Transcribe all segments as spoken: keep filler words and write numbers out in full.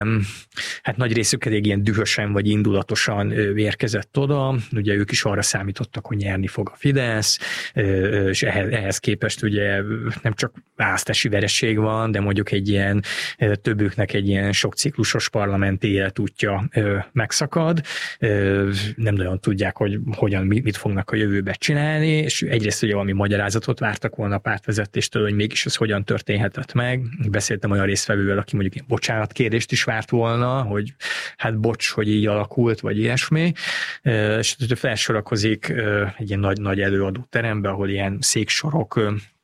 hát nagy részük elég ilyen dühösen vagy indulatosan érkezett oda, ugye ők is arra számítottak, hogy nyerni fog a Fidesz, és ehhez, ehhez képest ugye nem csak választási vereség van, de mondjuk egy ilyen többüknek egy ilyen sokciklusos parlamenti életútja megszakad, nem nagyon tudják, hogy hogyan, mit fognak a jövőbe csinálni, és egyrészt ugye valami magyarázatot vártak volna a pártvezetéstől, hogy mégis ez hogyan történhetett meg. Beszéltem olyan résztvevővel, aki mondjuk ilyen bocsánatkérést is várt volna, hogy hát bocs, hogy így alakult, vagy ilyesmi, és felsorakozik egy ilyen nagy-nagy előadóterembe, ahol ilyen széksorok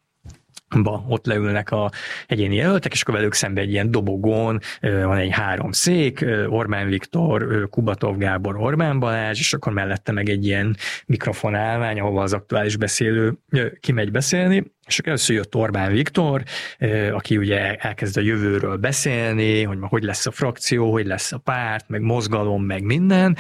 Ba, ott leülnek a egyéni jelöltek, és akkor velük szemben egy ilyen dobogón van egy három szék, Orbán Viktor, Kubatov Gábor, Orbán Balázs, és akkor mellette meg egy ilyen mikrofonálvány, ahol az aktuális beszélő kimegy beszélni, és akkor először jött Orbán Viktor, aki ugye elkezd a jövőről beszélni, hogy hogy lesz a frakció, hogy lesz a párt, meg mozgalom, meg minden,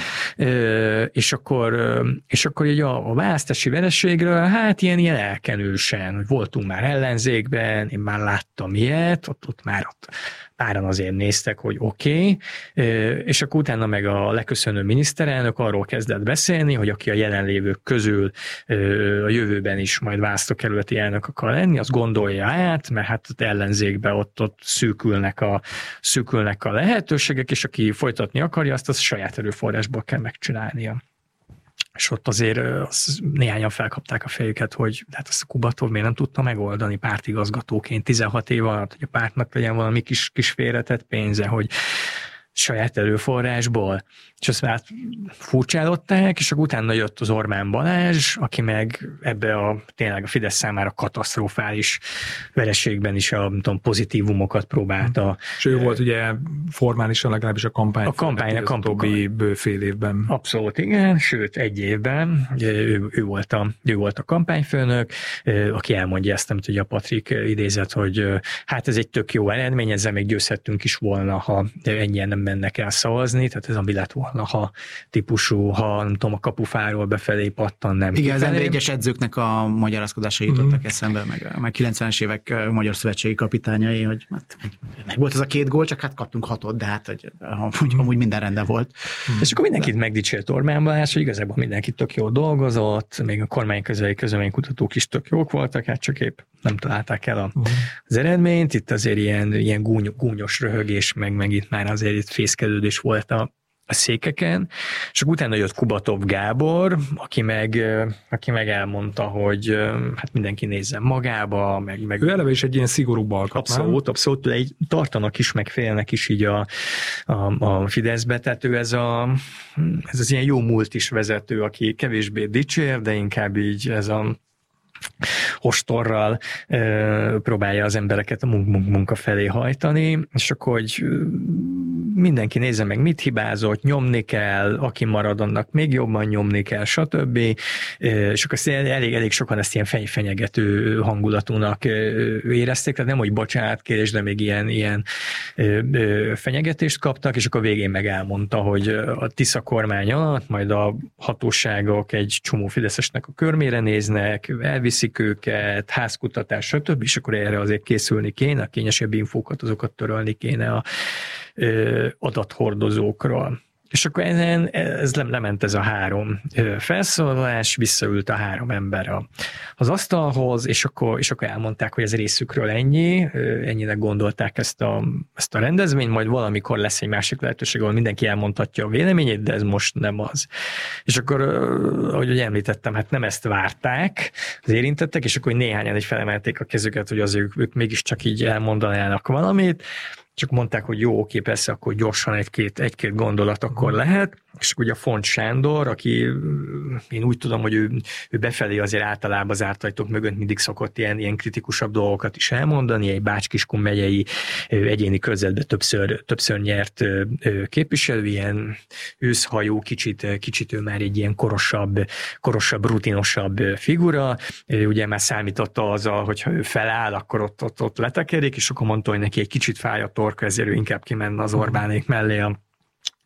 és akkor, és akkor így a, a választási vereségről, hát ilyen, ilyen elkenősen, hogy voltunk már ellenzékben, én már láttam ilyet, ott, ott már ott páran azért néztek, hogy oké, okay. És akkor utána meg a leköszönő miniszterelnök arról kezdett beszélni, hogy aki a jelenlévők közül a jövőben is majd választókerületi elnök akar lenni, az gondolja át, mert hát ott ellenzékben ott, ott szűkülnek, a, szűkülnek a lehetőségek, és aki folytatni akarja, azt az saját erőforrásból kell megcsinálnia. És ott azért az, néhányan felkapták a fejüket, hogy hát azt a Kubatov miért nem tudta megoldani pártigazgatóként tizenhat év alatt, hogy a pártnak legyen valami kis, kis félretett pénze, hogy saját erőforrásból. És azt már furcsálották, és akkor utána jött az Orbán Balázs, aki meg ebbe a tényleg a Fidesz számára katasztrofális vereségben is a tudom, pozitívumokat próbálta. És ő volt ugye formálisan legalábbis a kampány. A kampány, a kampány. Bő fél évben. Abszolút igen, sőt egy évben. Ugye ő, ő, volt a, ő volt a kampányfőnök, aki elmondja ezt, amit ugye a Patrik idézett, hogy hát ez egy tök jó eredmény, ezzel még győzhettünk is volna, ha ennyien nem mennek el szavazni, tehát ez ami lett volna, ha típusú, ha nem tudom, a kapufáról befelé pattan, nem. Igen, az egyes edzőknek a magyarázkodása jutottak mm-hmm. eszembe, meg, meg kilencvenes évek magyar szövetségi kapitányai, hogy hát, meg volt ez a két gól, csak hát kaptunk hatot, de hát hogy, amúgy, amúgy minden rendben volt. Mm. És akkor mindenkit megdicsért Orbán Balázs, hogy igazából mindenki tök jól dolgozott, még a kormány közeli közleménykutatók is tök jók voltak, hát csak épp nem találták el a, az eredményt. Itt azért ilyen, ilyen gúny, gúnyos röhögés, meg, meg itt már azért itt fészkelődés volt a a székeken, és akkor utána jött Kubatov Gábor, aki meg, aki meg elmondta, hogy hát mindenki nézzen magába, meg... meg ő eleve is egy ilyen szigorú balkat, abszolút, nem? Abszolút, egy tartanak is, meg félnek is így a, a, a Fideszbe, tehát ő ez, a, ez az ilyen jó múlt is vezető, aki kevésbé dicsér, de inkább így ez a ostorral ö, próbálja az embereket a munka felé hajtani, és akkor, hogy mindenki nézze meg, mit hibázott, nyomni kell, aki marad, annak még jobban nyomni kell, stb. És akkor elég, elég sokan ezt ilyen fenyegető hangulatúnak érezték, tehát nem, hogy bocsánatkérés, de még ilyen, ilyen fenyegetést kaptak, és akkor végén meg elmondta, hogy a Tisza kormány alatt majd a hatóságok egy csomó fideszesnek a körmére néznek, elviszik őket, házkutatás, stb. És akkor erre azért készülni kéne, a kényesebb infókat, azokat törölni kéne a ö, adathordozókról. És akkor ezen, ez lement ez a három felszólalás, visszaült a három ember a, az asztalhoz, és akkor, és akkor elmondták, hogy ez részükről ennyi, ennyinek gondolták ezt a, ezt a rendezvényt, majd valamikor lesz egy másik lehetőség, ahol mindenki elmondhatja a véleményét, de ez most nem az. És akkor, ahogy említettem, hát nem ezt várták az érintettek, és akkor néhányan így felemelték a kezüket, hogy azért ők, ők mégiscsak így elmondanának valamit, csak mondták, hogy jó, oké, persze, akkor gyorsan egy-két, egy-két gondolat akkor lehet, és ugye a Font Sándor, aki én úgy tudom, hogy ő, ő befelé azért általában az ártajtók mögött mindig szokott ilyen, ilyen kritikusabb dolgokat is elmondani, egy Bács-Kiskun megyei egyéni körzetben többször, többször nyert képviselő, ilyen őszhajú, kicsit, kicsit ő már egy ilyen korosabb, korosabb, rutinosabb figura, ugye már számította azzal, hogyha ő feláll, akkor ott, ott, ott letekerik, és akkor mondta, hogy neki egy kicsit fáj a torka, ezért ő inkább kimenne az Orbánék mellé a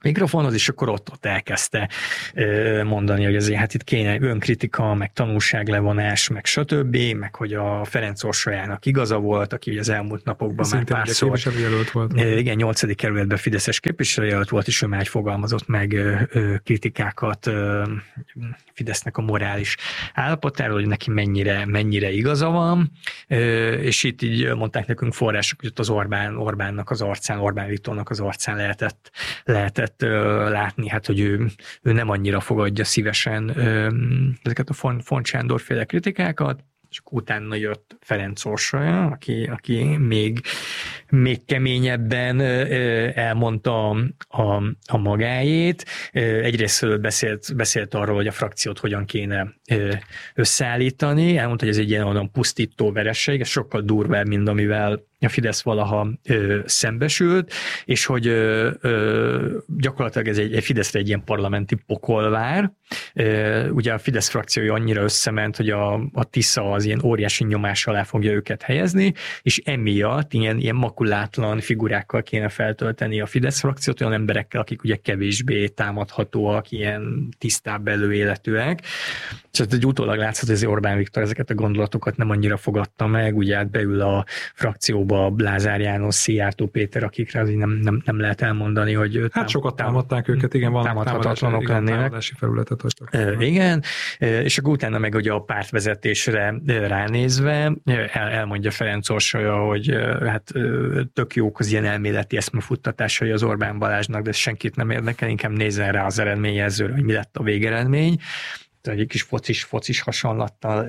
mikrofonhoz, és akkor ott, ott elkezdte mondani, hogy azért hát itt kéne önkritika, meg tanulságlevonás, meg stb., meg hogy a Ferenc Orsolyának igaza volt, aki az elmúlt napokban Szintén már párszor. képviselőjelölt volt. Igen, nyolcadik kerületben fideszes képviselőjelölt volt, és ő már fogalmazott meg kritikákat Fidesznek a morális állapotáról, hogy neki mennyire, mennyire igaza van, és itt így mondták nekünk források, hogy ott az Orbán, Orbánnak az arcán, Orbán Viktornak az arcán lehetett, lehetett látni, hát, hogy ő, ő nem annyira fogadja szívesen ezeket a Font, Font Sándor féle kritikákat, és utána jött Ferenc Orsolya, aki, aki még, még keményebben elmondta a, a magáét. Egyrészt beszélt, beszélt arról, hogy a frakciót hogyan kéne összeállítani. Elmondta, hogy ez egy ilyen olyan pusztító vereség, ez sokkal durvább, mint amivel a Fidesz valaha ö, szembesült, és hogy ö, ö, gyakorlatilag ez egy, egy Fideszre egy ilyen parlamenti pokolvár. Ö, ugye a Fidesz frakciója annyira összement, hogy a, a Tisza az ilyen óriási nyomás alá fogja őket helyezni, és emiatt ilyen, ilyen makulátlan figurákkal kéne feltölteni a Fidesz frakciót, olyan emberekkel, akik ugye kevésbé támadhatóak, ilyen tisztább előéletűek. És ez egy utólag látszott, hogy Orbán Viktor ezeket a gondolatokat nem annyira fogadta meg, ugye hát beül a frakcióba Lázár János, Szijjártó Péter, akikre azért nem, nem, nem lehet elmondani, hogy... Hát tám- sokat támadták tám- őket, igen, van támadhatatlanok lennének. Támadási felületet hagytak. E, igen, és akkor utána meg ugye a pártvezetésre ránézve el, elmondja Ferenc Orsolya, hogy hát tök jók az ilyen elméleti eszmefuttatásai az Orbán Balázsnak, de senkit nem érdekel, inkább nézzen rá az eredményjelzőre, hogy mi lett a végeredmény. Egy kis focis, focis hasonlattal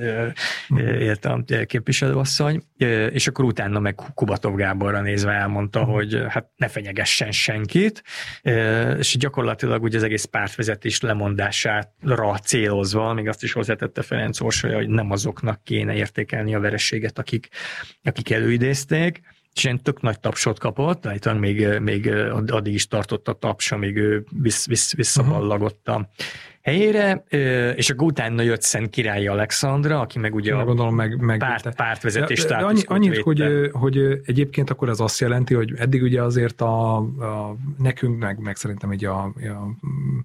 élt a képviselőasszony, és akkor utána meg Kubatov Gáborra nézve elmondta, hogy hát ne fenyegessen senkit, és gyakorlatilag ugye az egész pártvezetés lemondására célozva, még azt is hozzátette Ferenc Orsolya, hogy nem azoknak kéne értékelni a vereséget, akik, akik előidézték, és ilyen tök nagy tapsot kapott, állítólag még, még addig is tartott a taps, amíg ő vissz, vissz, visszaballagott a helyére, és akkor utána jött Szent Királyi Alexandra, aki meg ugye a gondolom, meg, meg párt, pártvezetés státuszot annyi, Annyit, hogy, hogy egyébként akkor ez azt jelenti, hogy eddig ugye azért a, a nekünk, meg, meg szerintem így a, a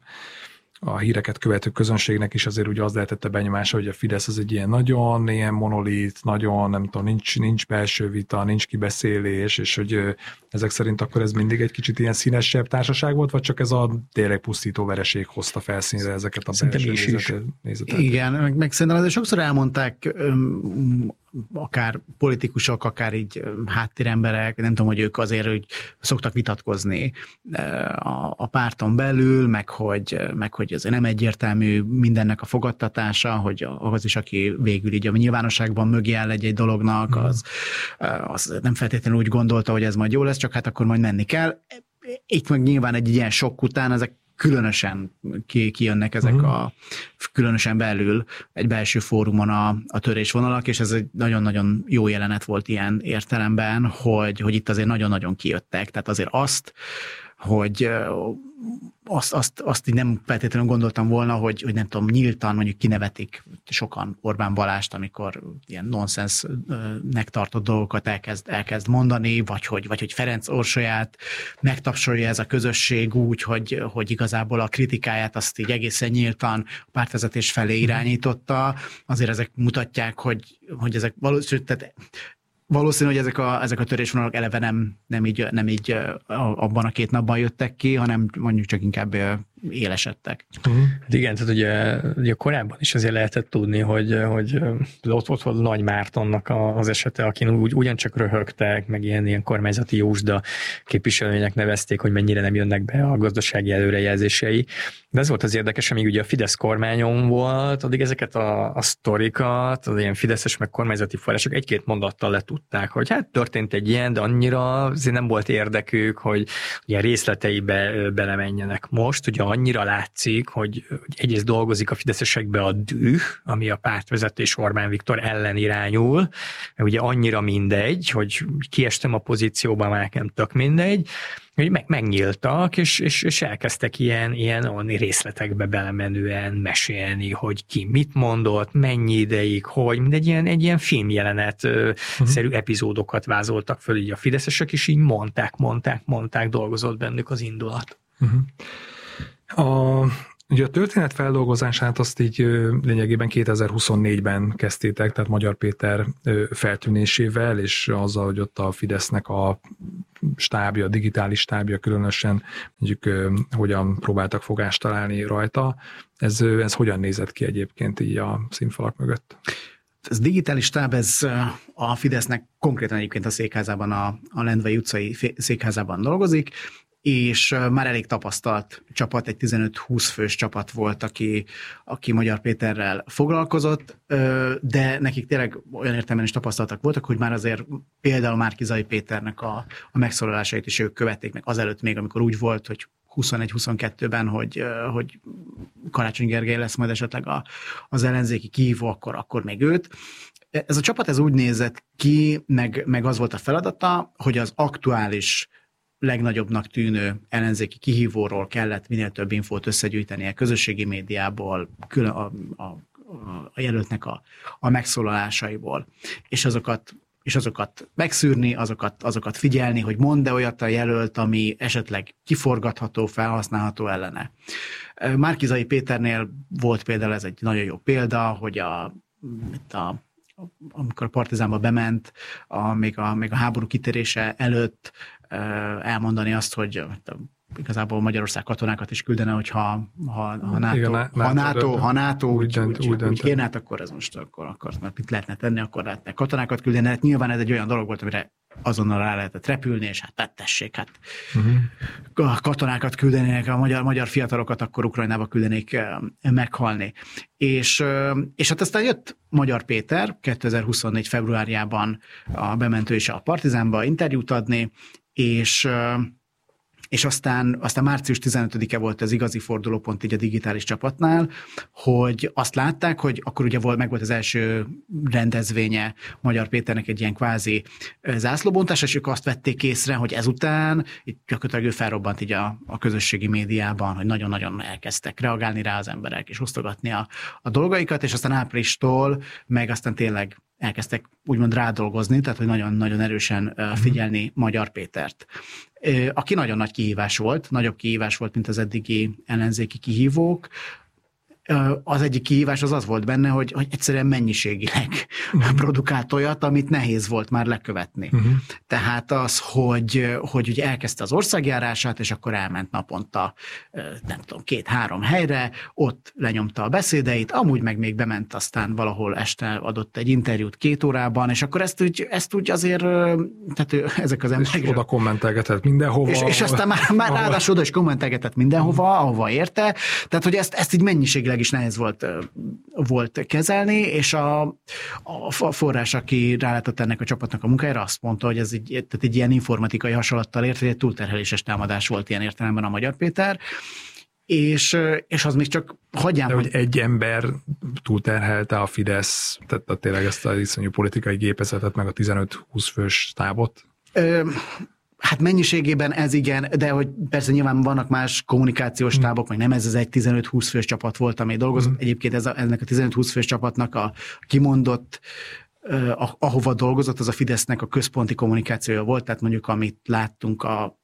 a híreket követő közönségnek is azért ugye az lehetett a benyomása, hogy a Fidesz az egy ilyen nagyon ilyen monolit, nagyon nem tudom, nincs, nincs belső vita, nincs kibeszélés, és hogy ezek szerint akkor ez mindig egy kicsit ilyen színesebb társaság volt, vagy csak ez a tényleg pusztító vereség hozta felszínre ezeket a belső nézetet, nézetet? Igen, meg, meg szerintem azért sokszor elmondták öm, akár politikusok, akár így háttéremberek, nem tudom, hogy ők azért hogy szoktak vitatkozni a, a párton belül, meg hogy, meg hogy azért nem egyértelmű mindennek a fogadtatása, hogy az is, aki végül így a nyilvánosságban mögé áll egy-egy dolognak, az, az nem feltétlenül úgy gondolta, hogy ez majd jó lesz, csak hát akkor majd menni kell. Itt meg nyilván egy ilyen sok után ezek különösen ki, kijönnek ezek uh-huh. a, különösen belül egy belső fórumon a, a törésvonalak, és ez egy nagyon-nagyon jó jelenet volt ilyen értelemben, hogy, hogy itt azért nagyon-nagyon kijöttek. Tehát azért azt, hogy azt, azt, azt így nem feltétlenül gondoltam volna, hogy, hogy nem tudom, nyíltan mondjuk kinevetik sokan Orbán Balást, amikor ilyen nonsensnek tartott dolgokat elkezd, elkezd mondani, vagy hogy, vagy hogy Ferenc Orsolyát megtapsolja ez a közösség úgy, hogy, hogy igazából a kritikáját azt így egészen nyíltan a pártvezetés felé irányította. Azért ezek mutatják, hogy, hogy ezek valószínűleg, Valószínű, hogy ezek a, ezek a törésvonalak eleve nem, nem, így, nem így abban a két napban jöttek ki, hanem mondjuk csak inkább élesedtek. Uh-huh. Hát igen, tehát ugye, ugye korábban is azért lehetett tudni, hogy, hogy ott, ott volt Nagy Mártonnak az esete, akin úgy, ugyancsak röhögtek, meg ilyen, ilyen kormányzati jósda képviselőnek nevezték, hogy mennyire nem jönnek be a gazdasági előrejelzései. De ez volt az érdekes, amíg ugye a Fidesz kormányon volt, addig ezeket a, a sztorikat, az ilyen fideszes meg kormányzati források egy-két mondattal letudták, hogy hát történt egy ilyen, de annyira azért nem volt érdekük, hogy ilyen részleteibe belemenjenek. Most ugye annyira látszik, hogy, hogy egyrészt dolgozik a fideszesekbe a düh, ami a pártvezetés Orbán Viktor ellen irányul, ugye annyira mindegy, hogy kiestem a pozícióban, már nekem tök mindegy, hogy meg, megnyíltak, és, és, és elkezdtek ilyen, ilyen részletekbe belemenően mesélni, hogy ki mit mondott, mennyi ideig, hogy mindegy ilyen, egy ilyen filmjelenet-szerű uh-huh. epizódokat vázoltak föl, így a fideszesek is így mondták, mondták, mondták, dolgozott bennük az indulat. Uh-huh. A, ugye a történet feldolgozását azt így lényegében kétezer-huszonnégyben kezdtétek, tehát Magyar Péter feltűnésével, és azzal, hogy ott a Fidesznek a stábja, a digitális stábja különösen, mondjuk hogyan próbáltak fogást találni rajta. Ez, ez hogyan nézett ki egyébként így a színfalak mögött? Ez digitális stáb, ez a Fidesznek konkrétan egyébként a székházában, a, a Lendvai utcai székházában dolgozik, és már elég tapasztalt csapat, egy tizenöt-húsz fős csapat volt, aki, aki Magyar Péterrel foglalkozott, de nekik tényleg olyan értelemben is tapasztaltak voltak, hogy már azért például Márki-Zay Péternek a, a megszólalásait is ők követték meg azelőtt még, amikor úgy volt, hogy huszonegy-huszonkettőben, hogy, hogy Karácsony Gergely lesz majd esetleg a, az ellenzéki kihívó, akkor, akkor még őt. Ez a csapat ez úgy nézett ki, meg, meg az volt a feladata, hogy az aktuális legnagyobbnak tűnő ellenzéki kihívóról kellett minél több infót összegyűjteni a közösségi médiából, külön a, a, a jelöltnek a, a megszólalásaiból, és azokat és azokat megszűrni, azokat, azokat figyelni, hogy mond-e olyat a jelölt, ami esetleg kiforgatható, felhasználható ellene. Márki-Zay Péternél volt például ez egy nagyon jó példa, hogy a, itt a amikor a Partizánba bement, a, még, a, még a háború kitörése előtt elmondani azt, hogy igazából Magyarország katonákat is küldene, hogyha ha, ha NATO, igen, ha NATO, ha NATO úgy, úgy, úgy, úgy kérne, hát akkor ez most akkor, akkor mert mit lehetne tenni, akkor lehetne katonákat küldeni. Hát nyilván ez egy olyan dolog volt, amire azonnal rá lehetett repülni, és hát tettessék, hát uh-huh. a katonákat küldenének, a magyar, magyar fiatalokat akkor Ukrajnába küldenék meghalni. És, és hát aztán jött Magyar Péter kétezer-huszonnégy februárjában a bementő is a Partizánba interjút adni, és és aztán, aztán március tizenötödike volt az igazi fordulópont így a digitális csapatnál, hogy azt látták, hogy akkor ugye volt, meg volt az első rendezvénye Magyar Péternek egy ilyen kvázi zászlóbontás, és ők azt vették észre, hogy ezután itt gyakorlatilag ő felrobbant így a, a közösségi médiában, hogy nagyon-nagyon elkezdtek reagálni rá az emberek, és osztogatni a, a dolgaikat, és aztán áprilistól meg aztán tényleg elkezdtek úgymond rádolgozni, tehát hogy nagyon-nagyon erősen figyelni Magyar Pétert. Aki nagyon nagy kihívás volt, nagyobb kihívás volt, mint az eddigi ellenzéki kihívók. Az egyik kihívás az az volt benne, hogy, hogy egyszerűen mennyiségileg uh-huh. produkált olyat, amit nehéz volt már lekövetni. Uh-huh. Tehát az, hogy, hogy ugye elkezdte az országjárását, és akkor elment naponta, nem tudom, két-három helyre, ott lenyomta a beszédeit, amúgy meg még bement aztán valahol este adott egy interjút két órában, és akkor ezt úgy, ezt úgy azért, tehát ezek az emberek... És oda kommentelgetett mindenhova. És, és aztán már, már ráadásul oda is kommentelgetett mindenhova, ahova érte, tehát hogy ezt, ezt így mennyiségileg is nehéz volt, volt kezelni, és a, a forrás, aki rálátott ennek a csapatnak a munkájára, azt mondta, hogy ez egy, tehát egy ilyen informatikai hasonlattal ért, hogy egy túlterheléses támadás volt ilyen értelemben a Magyar Péter, és, és az még csak hagyján... De hogy egy ember túlterhelte a Fidesz, tehát tényleg ezt az iszonyú politikai gépezetet, meg a tizenöt-húsz fős tábot? Ö, Hát mennyiségében ez igen, de hogy persze nyilván vannak más kommunikációs tábok, mm. meg nem ez az egy tizenöt-húsz fős csapat volt, ami dolgozott. Mm. Egyébként ez a, ennek a tizenöt-húsz fős csapatnak a kimondott, uh, ahova dolgozott, az a Fidesznek a központi kommunikációja volt, tehát mondjuk amit láttunk a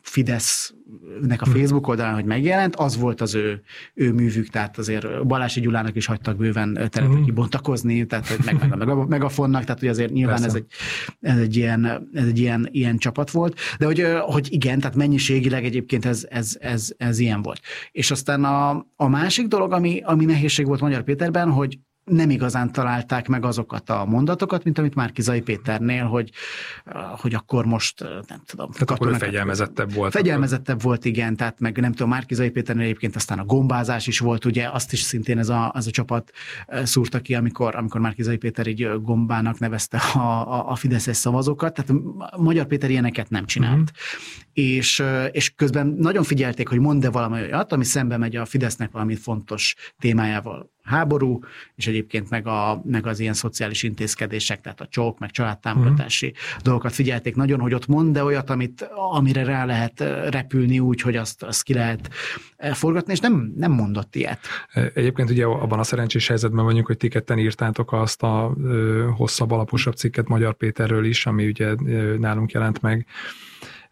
Fidesznek a Facebook oldalán, hogy megjelent, az volt az ő, ő művük, tehát azért Balási Gyulának is hagytak bőven terepre uh-huh. kibontakozni, tehát hogy meg, meg, meg a Megafonnak, tehát hogy azért nyilván ez egy, ez egy, ilyen, ez egy ilyen, ilyen csapat volt, de hogy, hogy igen, tehát mennyiségileg egyébként ez, ez, ez, ez ilyen volt. És aztán a, a másik dolog, ami, ami nehézség volt Magyar Péterben, hogy nem igazán találták meg azokat a mondatokat, mint amit Márki-Zay Péternél, hogy, hogy akkor most, nem tudom. Tehát akkor fegyelmezettebb volt. Fegyelmezettebb akkor. volt, igen, tehát meg nem tudom, Márki-Zay Péternél egyébként aztán a gombázás is volt, ugye azt is szintén ez a, az a csapat szúrta ki, amikor, amikor Márki-Zay Péter így gombának nevezte a, a, a fideszes szavazókat, tehát Magyar Péter ilyeneket nem csinált. Uh-huh. És, és közben nagyon figyelték, hogy mond-e valami olyat, ami szembe megy a Fidesznek valami fontos témájával. Háború, és egyébként meg, a, meg az ilyen szociális intézkedések, tehát a csók, meg családtámogatási uh-huh. dolgokat figyelték nagyon, hogy ott mond, de olyat, amit, amire rá lehet repülni úgy, hogy azt, azt ki lehet forgatni, és nem, nem mondott ilyet. Egyébként ugye abban a szerencsés helyzetben vagyunk, hogy ti ketten írtátok azt a ö, hosszabb, alaposabb cikket Magyar Péterről is, ami ugye ö, nálunk jelent meg.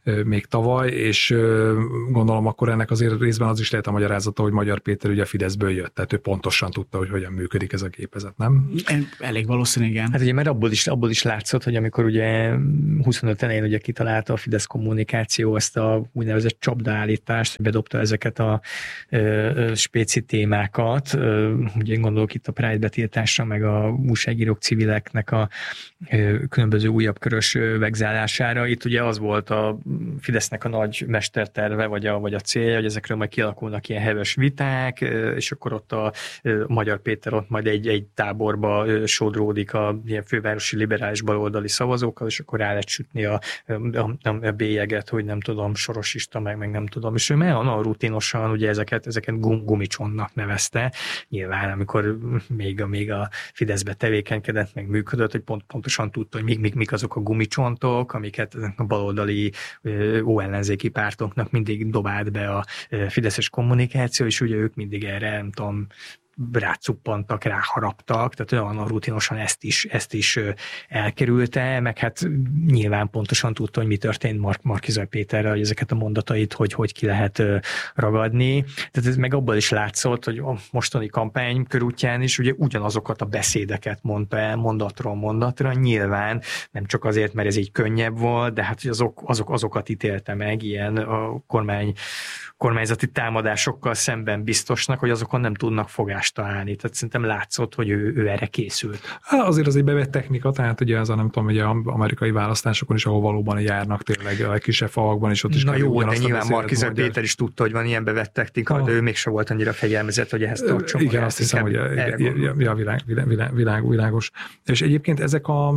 még tavaly, és gondolom akkor ennek azért részben az is lehet a magyarázata, hogy Magyar Péter ugye a Fideszből jött, tehát ő pontosan tudta, hogy hogyan működik ez a gépezet, nem? Elég valószínű, igen. Hát ugye, mert abból is, abból is látszott, hogy amikor ugye huszonöt elején ugye kitalálta a Fidesz kommunikáció ezt a úgynevezett csapdaállítást, bedobta ezeket a ö, ö, spéci témákat, ö, ugye én gondolok itt a Pride betiltásra, meg a újságírók, civileknek a ö, különböző újabb körös vegzálására. Itt ugye az volt a Fidesznek a nagy mesterterve, vagy a, vagy a célja, hogy ezekről majd kialakulnak ilyen heves viták, és akkor ott a Magyar Péter ott majd egy, egy táborba sodródik a ilyen fővárosi liberális baloldali szavazókkal, és akkor rá lehet sütni a, a, a bélyeget, hogy nem tudom, sorosista, meg, meg nem tudom. És ő olyan rutinosan ugye ezeket, ezeket gum, gumicsonnak nevezte. Nyilván, amikor még a, még a Fideszbe tevékenykedett, meg működött, hogy pont, pontosan tudta, hogy mik, mik, mik azok a gumicsontok, amiket a baloldali ó-ellenzéki pártoknak mindig dobált be a fideszes kommunikáció, és ugye ők mindig erre, nem tudom, rácuppantak, ráharaptak, tehát olyan rutinosan ezt is, ezt is elkerülte, meg hát nyilván pontosan tudta, hogy mi történt Mark, Markizaj Péterrel, hogy ezeket a mondatait, hogy, hogy ki lehet ragadni. Tehát ez meg abból is látszott, hogy a mostani kampány körútján is ugye ugyanazokat a beszédeket mondta el mondatról mondatra, nyilván nem csak azért, mert ez így könnyebb volt, de hát hogy azok, azok, azokat ítélte meg ilyen a kormány kormányzati támadásokkal szemben biztosnak, hogy azokon nem tudnak fogást találni. Tehát szerintem látszott, hogy ő, ő erre készült. Há, azért az egy bevett technika, tehát ugye az a nem tudom, hogy az amerikai választásokon is, ahol valóban járnak tényleg a legkisebb falvakban, és ott is na kell jó, de nyilván Markizaj mondja. Péter is tudta, hogy van ilyen bevett technika, ah. de ő mégse volt annyira fegyelmezett, hogy ehhez tartson. Igen, azt hiszem, hogy ja, ja, világ, világ, világ, világos. És egyébként ezek a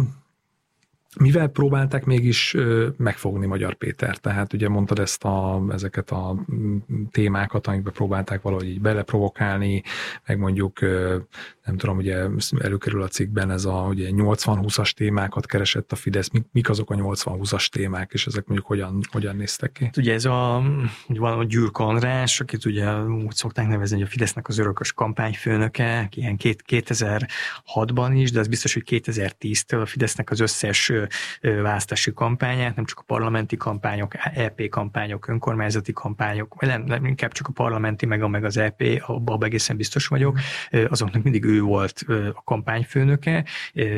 mivel próbálták mégis ö, megfogni Magyar Pétert? Tehát ugye mondtad ezt a, ezeket a témákat, amikbe próbálták valahogy így beleprovokálni, meg mondjuk, ö, nem tudom, ugye előkerül a cikkben ez a ugye nyolcvan-húszas témákat keresett a Fidesz. Mik, mik azok a nyolcvan-húszas témák, és ezek mondjuk hogyan, hogyan néztek ki? Ugye ez a, ugye van a Gyürk András, akit ugye úgy szokták nevezni, hogy a Fidesznek az örökös kampányfőnöke, ilyen kétezer-hatban is, de az biztos, hogy kétezer-tíztől a Fidesznek az összes választási kampányát, nem csak a parlamenti kampányok, é pé kampányok, önkormányzati kampányok, vagy nem, nem inkább csak a parlamenti, meg, a, meg az é pé, abban egészen biztos vagyok, azoknak mindig ő volt a kampányfőnöke,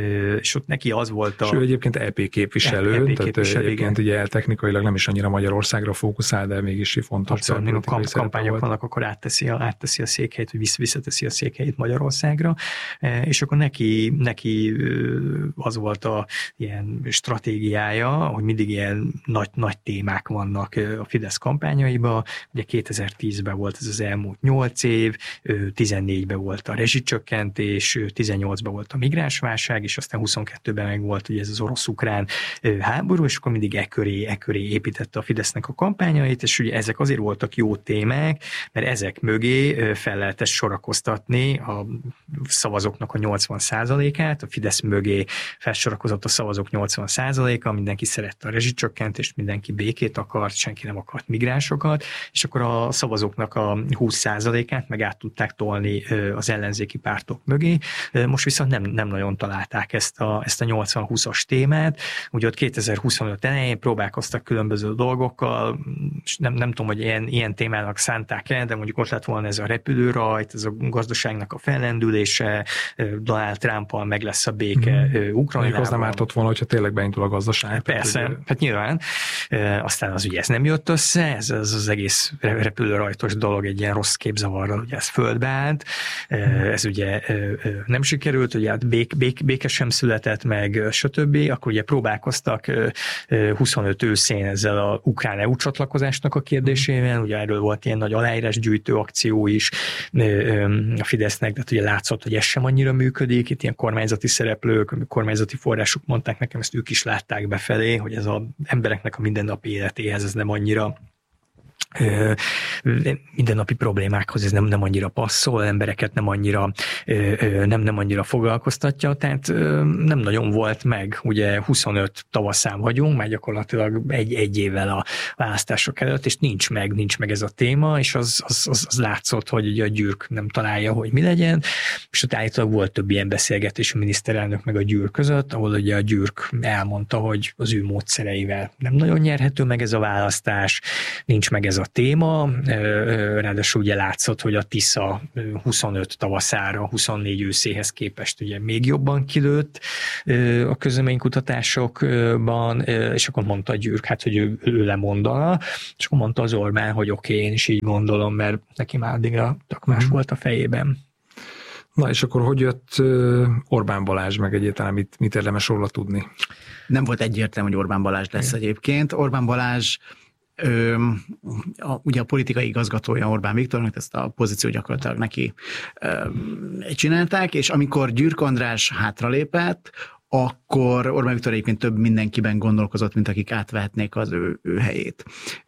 és ott neki az volt a... És ő egyébként é pé képviselő, é pé tehát képviselő, egyébként ugye technikailag nem is annyira Magyarországra fókuszál, de mégis fontos. Abszolút, a kamp- kampányok vannak, akkor átteszi a, átteszi a székhelyét, vagy visszateszi a székhelyét Magyarországra, és akkor neki, neki az volt a ilyen stratégiája, hogy mindig ilyen nagy, nagy témák vannak a Fidesz kampányaiba. Ugye kétezer-tízben volt ez az elmúlt nyolc év, tizennégyben volt a rezsicsökkentés, tizennyolcban volt a migránsválság, és aztán huszonkettőben meg volt ugye ez az orosz-ukrán háború, és akkor mindig e köré, e köré építette a Fidesznek a kampányait, és ugye ezek azért voltak jó témák, mert ezek mögé fel lehetett sorakoztatni a szavazóknak a nyolcvan százalékát, a Fidesz mögé felsorakozott a szavazók nyolcvan százaléka, mindenki szerette a rezsicsökkentést, mindenki békét akart, senki nem akart migránsokat, és akkor a szavazóknak a húsz százalékát meg át tudták tolni az ellenzéki pártok mögé. Most viszont nem, nem nagyon találták ezt a, ezt a nyolcvan-húszas témát. Ugye ott kétezer-huszonöt elején próbálkoztak különböző dolgokkal, és nem, nem tudom, hogy ilyen, ilyen témának szánták el, de mondjuk ott lett volna ez a repülőrajt, ez a gazdaságnak a fellendülése, Donald Trumpal meg lesz a béke mm. Ukrajnában. Az nem ártott volna, hogyha tényleg beindul a gazdaság. Persze, tehát, hát nyilván. E, aztán az ugye ez nem jött össze, ez, ez az egész repülőrajtos dolog egy ilyen rossz képzavarral, ugye ez földbe állt, e, ez ugye e, nem sikerült, ugye hát bék, bék, béke sem született meg, stb. Akkor ugye próbálkoztak e, huszonöt őszén ezzel a ukrán é u csatlakozásnak a kérdésével, ugye erről volt ilyen nagy aláírásgyűjtő akció is e, e, a Fidesznek, de ugye látszott, hogy ez sem annyira működik, itt ilyen kormányzati szereplők, kormányzati források mondták nekem, ezt ők is látták befelé, hogy ez az embereknek a mindennapi életéhez ez nem annyira mindennapi problémákhoz ez nem, nem annyira passzol, embereket nem annyira, nem, nem annyira foglalkoztatja, tehát nem nagyon volt meg, ugye huszonöt tavaszán vagyunk, már gyakorlatilag egy, egy évvel a választások előtt, és nincs meg, nincs meg ez a téma, és az, az, az, az látszott, hogy ugye a Gyürk nem találja, hogy mi legyen, és ott állítólag volt több ilyen beszélgetés a miniszterelnök meg a Gyürk között, ahol ugye a Gyürk elmondta, hogy az ő módszereivel nem nagyon nyerhető meg ez a választás, nincs meg ez a téma, ráadásul ugye látszott, hogy a Tisza huszonöt tavaszára, huszonnégy őszéhez képest ugye még jobban kilőtt a közleménykutatásokban, és akkor mondta a Gyürk, hát, hogy ő, ő lemondana, és akkor mondta az Orbán, hogy oké, okay, én is így gondolom, mert neki már addigra tök más mm. volt a fejében. Na és akkor hogy jött Orbán Balázs, meg egyáltalán mit, mit érdemes róla tudni? Nem volt egyértelmű, hogy Orbán Balázs lesz Igen. egyébként. Orbán Balázs Ö, a, ugye a politikai igazgatója Orbán Viktornak, ezt a pozíciót gyakorlatilag neki ö, csinálták, és amikor Gyürk András hátralépett, akkor Orbán Viktor egyébként több mindenkiben gondolkozott, mint akik átvehetnék az ő, ő helyét.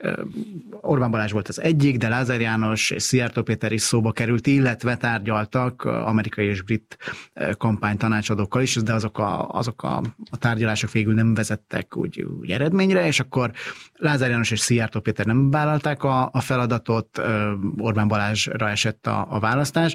Orbán Balázs volt az egyik, de Lázár János és Szijjártó Péter is szóba került, illetve tárgyaltak amerikai és brit kampánytanácsadókkal is, de azok a, azok a, a tárgyalások végül nem vezettek úgy, úgy eredményre, és akkor Lázár János és Szijjártó Péter nem vállalták a, a feladatot, Orbán Balázsra esett a, a választás.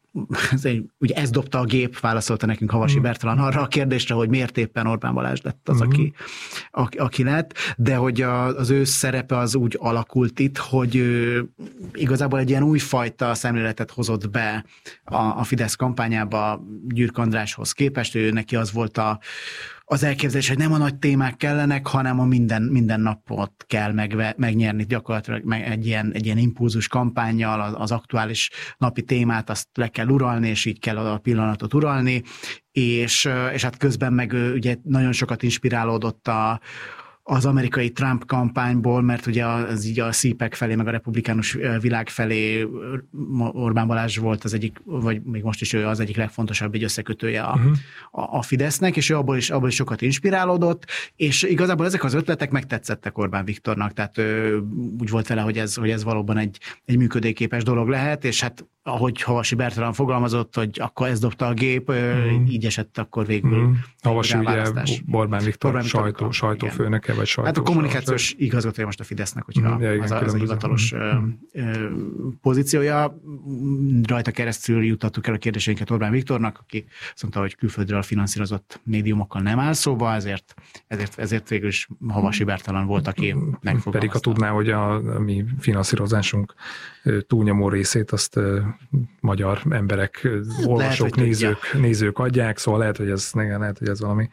Ugye ez dobta a gép, válaszolta nekünk Havasi mm. Bertalan arra a kérdésre, hogy miért éppen Orbán Balázs lett az, mm. aki, aki, aki lett, de hogy a, az ő szerepe az úgy alakult itt, hogy ő igazából egy ilyen újfajta szemléletet hozott be a, a Fidesz kampányába Gyürk Andráshoz képest, ő neki az volt a az elképzelés, hogy nem a nagy témák kellenek, hanem a minden, minden napot kell meg, megnyerni gyakorlatilag meg egy ilyen, egy ilyen impulzus kampánnyal, az, az aktuális napi témát azt le kell uralni, és így kell a pillanatot uralni, és, és hát közben meg ugye nagyon sokat inspirálódott a az amerikai Trump kampányból, mert ugye az így a szípek felé, meg a republikánus világ felé Orbán Balázs volt az egyik, vagy még most is ő az egyik legfontosabb egy összekötője a, uh-huh. a, a Fidesznek, és ő abból is, abból is sokat inspirálódott, és igazából ezek az ötletek megtetszettek Orbán Viktornak, tehát ő, úgy volt vele, hogy ez, hogy ez valóban egy, egy működőképes dolog lehet, és hát ahogy Havasi Bertalan fogalmazott, hogy akkor ez dobta a gép, mm. így esett akkor végül. Mm. Havasi ugye Orbán Viktor, Orbán sajtó, sajtófőneke, vagy sajtó. Hát a kommunikációs igazgatója most a Fidesznek, hogyha mm. ja, igen, az, az a hivatalos mm. pozíciója. Rajta keresztül juttattuk el a kérdéseinket Orbán Viktornak, aki azt mondta, hogy külföldről finanszírozott médiumokkal nem áll szóba, ezért, ezért, ezért végül is Havasi Bertalan volt, aki megfogalmazta. Pedig ha tudná, hogy a, a mi finanszírozásunk túlnyomó részét azt magyar emberek, olvasók, lehet, nézők, nézők adják, szóval lehet, hogy ez, igen, lehet, hogy ez valami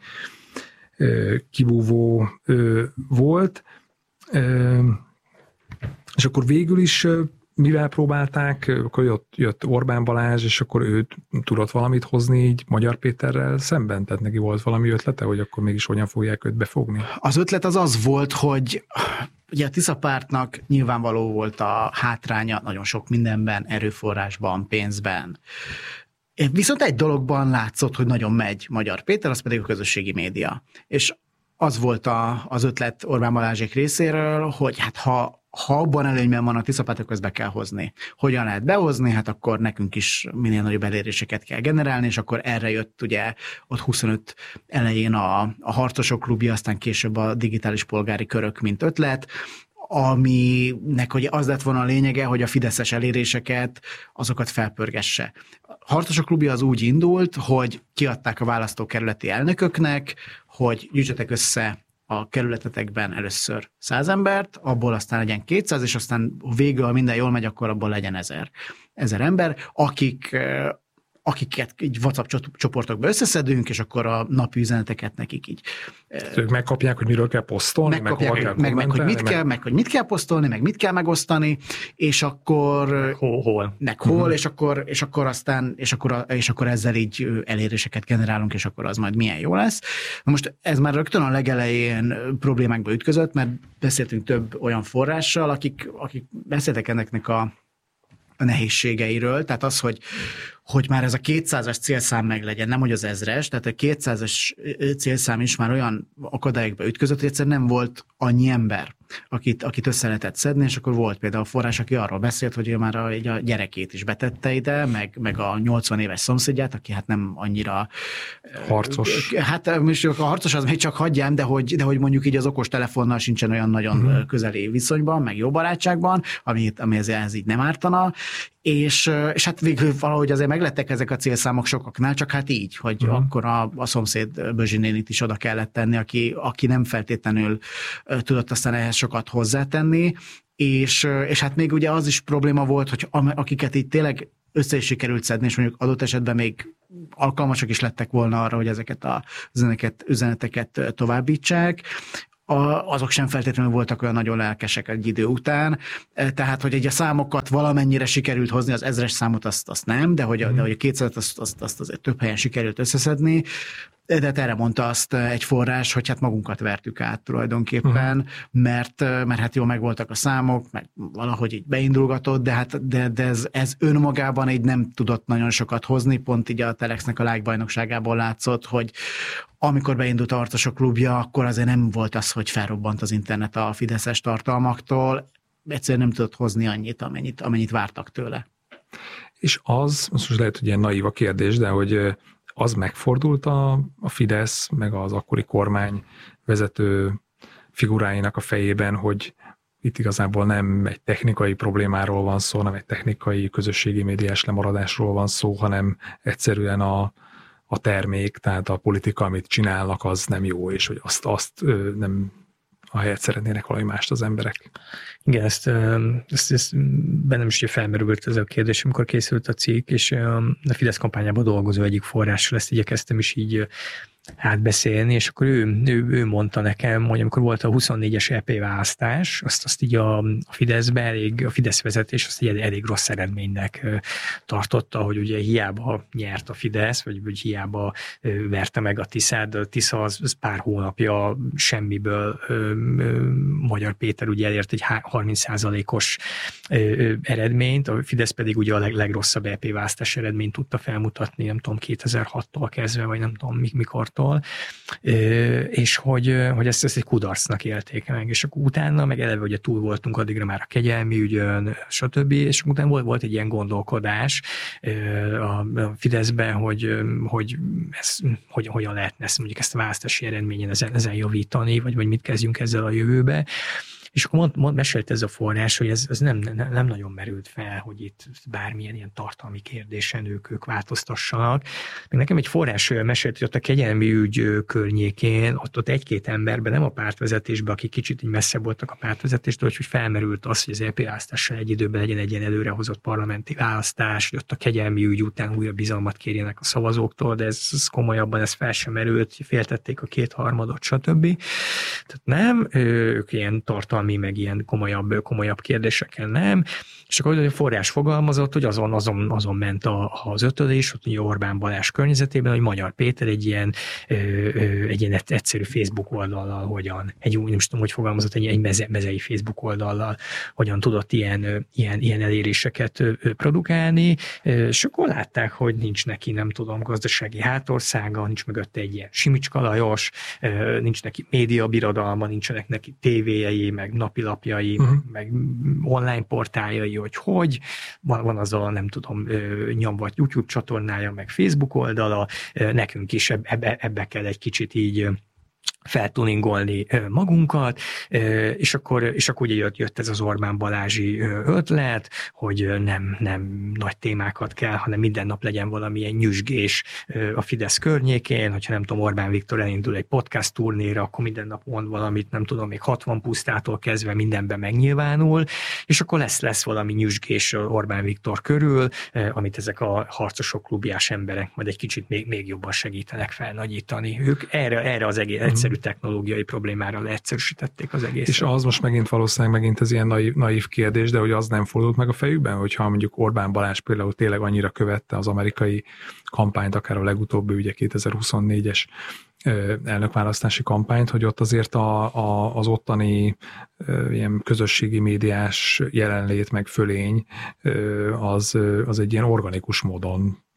ö, kibúvó ö, volt. Ö, és akkor végül is ö, mivel próbálták, akkor jött, jött Orbán Balázs, és akkor ő tudott valamit hozni így Magyar Péterrel szemben? Tehát neki volt valami ötlete, hogy akkor mégis hogyan fogják őt befogni? Az ötlet az az volt, hogy ugye a Tisza pártnak nyilvánvaló volt a hátránya nagyon sok mindenben, erőforrásban, pénzben. Viszont egy dologban látszott, hogy nagyon megy Magyar Péter, az pedig a közösségi média. És az volt a, az ötlet Orbán Balázsék részéről, hogy hát ha Ha abban előnyben van a Tisza párt, akkor ezt be kell hozni. Hogyan lehet behozni? Hát akkor nekünk is minél nagyobb eléréseket kell generálni, és akkor erre jött ugye ott huszonöt elején a, a Harcosok klubja, aztán később a digitális polgári körök, mint ötlet, aminek ugye az lett volna a lényege, hogy a fideszes eléréseket, azokat felpörgesse. A Harcosok klubja az úgy indult, hogy kiadták a választókerületi elnököknek, hogy gyűjtsetek össze a kerületetekben először száz embert, abból aztán legyen kétszáz, és aztán végül, ha minden jól megy, akkor abból legyen ezer, ezer ember, akik, akiket így WhatsApp csoportokba összeszedünk, és akkor a napi üzeneteket nekik így. Ők megkapják, hogy miről kell posztolni, meg hol kell meg, meg, hogy mit kell, meg hogy mit kell posztolni, meg mit kell megosztani, és akkor meg hol, hol. Meg hol, uh-huh. és akkor és akkor aztán és akkor és akkor ezzel így eléréseket generálunk, és akkor az majd milyen jó lesz. Na most ez már rögtön a legelején problémákba ütközött, mert beszéltünk több olyan forrással, akik akik beszéltek ennek a a nehézségeiről, tehát az, hogy, hogy már ez a kétszázas célszám meglegyen, nem hogy az ezres, tehát a kétszázas célszám is már olyan akadályokba ütközött, hogy egyszerűen nem volt annyi ember, akit, akit össze lehetett szedni, és akkor volt például a forrás, aki arról beszélt, hogy ő már a, a gyerekét is betette ide, meg, meg a nyolcvan éves szomszédját, aki hát nem annyira harcos. Hát most a harcos az még csak hagyján, de hogy, de hogy mondjuk így az okos telefonnal sincsen olyan nagyon uh-huh. közeli viszonyban, meg jó barátságban, ami, ami ez, ez így nem ártana, és, és hát végül valahogy azért meglettek ezek a célszámok sokaknál, csak hát így, hogy uh-huh. akkor a, a szomszéd Bözsi nénit is oda kellett tenni, aki, aki nem feltétlenül tudott aztán ehhez sokat hozzátenni, és, és hát még ugye az is probléma volt, hogy akiket így tényleg össze is sikerült szedni, és mondjuk adott esetben még alkalmasak is lettek volna arra, hogy ezeket a üzeneteket, üzeneteket továbbítsák, A, azok sem feltétlenül voltak olyan nagyon lelkesek egy idő után, tehát, hogy egy a számokat valamennyire sikerült hozni, az ezres számot azt, azt nem, de hogy a, de hogy a kétszázat azt, azt, azt azért több helyen sikerült összeszedni, de hát erre mondta azt egy forrás, hogy hát magunkat vertük át tulajdonképpen, uh-huh. mert, mert hát jól megvoltak a számok, meg valahogy így beindulgatott, de hát de, de ez, ez önmagában így nem tudott nagyon sokat hozni, pont így a Telexnek a lájkbajnokságából látszott, hogy amikor beindult a Harcosok klubja, akkor azért nem volt az, hogy felrobbant az internet a fideszes tartalmaktól, egyszerűen nem tudott hozni annyit, amennyit, amennyit vártak tőle. És az, most lehet, hogy ilyen naív a kérdés, de hogy az megfordult a, a Fidesz, meg az akkori kormány vezető figuráinak a fejében, hogy itt igazából nem egy technikai problémáról van szó, nem egy technikai közösségi médiás lemaradásról van szó, hanem egyszerűen a, a termék, tehát a politika, amit csinálnak, az nem jó, és hogy azt, azt nem a helyet szeretnének valami mást az emberek. Igen, ezt, ezt, ezt bennem is felmerült ez a kérdés, amikor készült a cikk, és a Fidesz kampányában dolgozó egyik forrással ezt igyekeztem is így átbeszélni, és akkor ő, ő, ő mondta nekem, hogy amikor volt a huszonnégyes é pé választás, azt, azt így a, a Fideszben elég, a Fidesz vezetés azt így elég rossz eredménynek tartotta, hogy ugye hiába nyert a Fidesz, vagy, vagy hiába verte meg a Tiszát, a Tisza az, az pár hónapja semmiből ö, ö, Magyar Péter ugye elért egy harminc százalékos ö, eredményt, a Fidesz pedig ugye a leg, legrosszabb é pé választás eredményt tudta felmutatni, nem tudom, kétezer-hattól kezdve, vagy nem tudom mikor, és hogy, hogy ezt, ezt egy kudarcnak élték meg, és akkor utána meg eleve ugye túl voltunk addigra már a kegyelmi ügyön, stb., és utána volt, volt egy ilyen gondolkodás a Fideszben, hogy, hogy, ez, hogy hogyan lehetne ezt, mondjuk ezt a választási eredményen ezen, ezen javítani, vagy, vagy mit kezdjünk ezzel a jövőbe. És akkor mond, mond, mesélt ez a forrás, hogy ez, ez nem, nem, nem nagyon merült fel, hogy itt bármilyen ilyen tartalmi kérdésen ők, ők változtassanak. Még nekem egy forrás mesélt, hogy ott a kegyelmi ügy környékén, ott, ott egy-két emberben, nem a pártvezetésben, akik kicsit így messzebb voltak a pártvezetéstől, hogy felmerült az, hogy az é pé választással egy időben legyen egy ilyen előrehozott parlamenti választás, hogy ott a kegyelmi ügy után újra bizalmat kérjenek a szavazóktól, de ez, ez komolyabban ez fel sem merült, féltették a kétharmadot, stb. Tehát nem, ők ilyen tartalmi meg ilyen komolyabb, komolyabb kérdéseken nem. És akkor a forrás fogalmazott, hogy azon, azon, azon ment a, az ötölés, hogy Orbán Balázs környezetében, hogy Magyar Péter egy ilyen, ö, ö, egy ilyen egyszerű Facebook oldallal hogyan, egy úgy nem tudom, hogy fogalmazott, egy, egy meze, mezei Facebook oldallal hogyan tudott ilyen, ilyen, ilyen eléréseket produkálni, és akkor látták, hogy nincs neki, nem tudom, gazdasági hátországa, nincs mögötte egy ilyen Simicska Lajos, nincs neki médiabirodalma, nincsenek neki tévéjei, meg napilapjai, uh-huh. meg, meg online portáljai, hogy hogy, van, van az a, nem tudom, nyom vagy YouTube csatornája, meg Facebook oldala, nekünk is ebbe, ebbe kell egy kicsit így feltuningolni magunkat, és akkor, és akkor ugye jött, jött ez az Orbán Balázsi ötlet, hogy nem, nem nagy témákat kell, hanem minden nap legyen valamilyen nyüzsgés a Fidesz környékén, hogyha nem tudom, Orbán Viktor elindul egy podcast turnéra, akkor minden nap mond valamit, nem tudom, még hatvan pusztától kezdve mindenben megnyilvánul, és akkor lesz, lesz valami nyüzsgés Orbán Viktor körül, amit ezek a harcosok klubjás emberek majd egy kicsit még, még jobban segítenek felnagyítani. Ők erre, erre az egész egyszerű technológiai problémára leegyszerűsítették az egészet. És az most megint valószínűleg megint ez ilyen naív, naív kérdés, de hogy az nem fordult meg a fejükben, hogyha mondjuk Orbán Balázs például tényleg annyira követte az amerikai kampányt, akár a legutóbbi ugye kétezer-huszonnégyes elnökválasztási kampányt, hogy ott azért a, a, az ottani ilyen közösségi médiás jelenlét meg fölény az, az egy ilyen organikus módon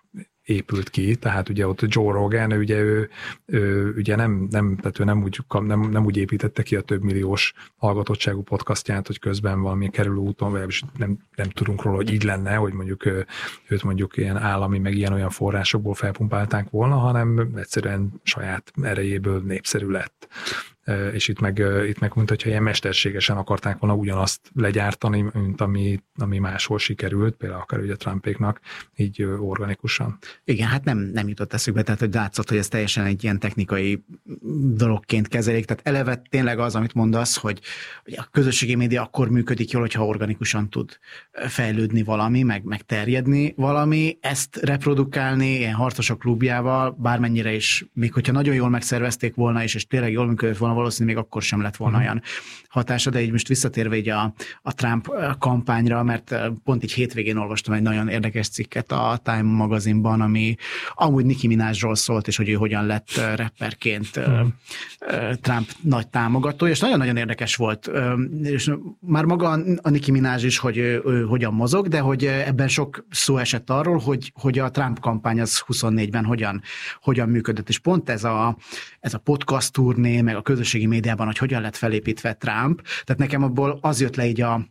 épült ki, tehát ugye ott Joe Rogan, ugye ő, ő ugye nem, nem, tehát ő nem úgy, nem, nem úgy építette ki a több milliós hallgatottságú podcastját, hogy közben valami kerülő úton, vagy nem, nem tudunk róla, hogy így lenne, hogy mondjuk őt mondjuk ilyen állami, meg ilyen olyan forrásokból felpumpálták volna, hanem egyszerűen saját erejéből népszerű lett. És itt meg, itt meg mint hogyha ilyen mesterségesen akarták volna ugyanazt legyártani, mint ami, ami máshol sikerült, például akár ugye Trumpéknak, így organikusan. Igen, hát nem, nem jutott eszükbe, tehát hogy látszott, hogy ez teljesen egy ilyen technikai dologként kezelik, tehát eleve tényleg az, amit mondasz, hogy, hogy a közösségi média akkor működik jól, hogyha organikusan tud fejlődni valami, meg, meg terjedni valami, ezt reprodukálni ilyen harcosok klubjával, bármennyire is, még hogyha nagyon jól megszervezték volna, és, és tényleg jól működött volna, valószínűleg még akkor sem lett volna uh-huh. olyan hatása, de így most visszatérve így a, a Trump kampányra, mert pont így hétvégén olvastam egy nagyon érdekes cikket a Time magazinban, ami amúgy Nicki Minajról szólt, és hogy ő hogyan lett rapperként uh-huh. Trump nagy támogatója, és nagyon-nagyon érdekes volt, és már maga a Nicki Minaj is, hogy ő, ő hogyan mozog, de hogy ebben sok szó esett arról, hogy, hogy a Trump kampány az huszonnégyben hogyan, hogyan működött, és pont ez a, ez a podcast turné, meg a közösségi médiában, hogy hogyan lett felépítve Trump. Tehát nekem abból az jött le így a,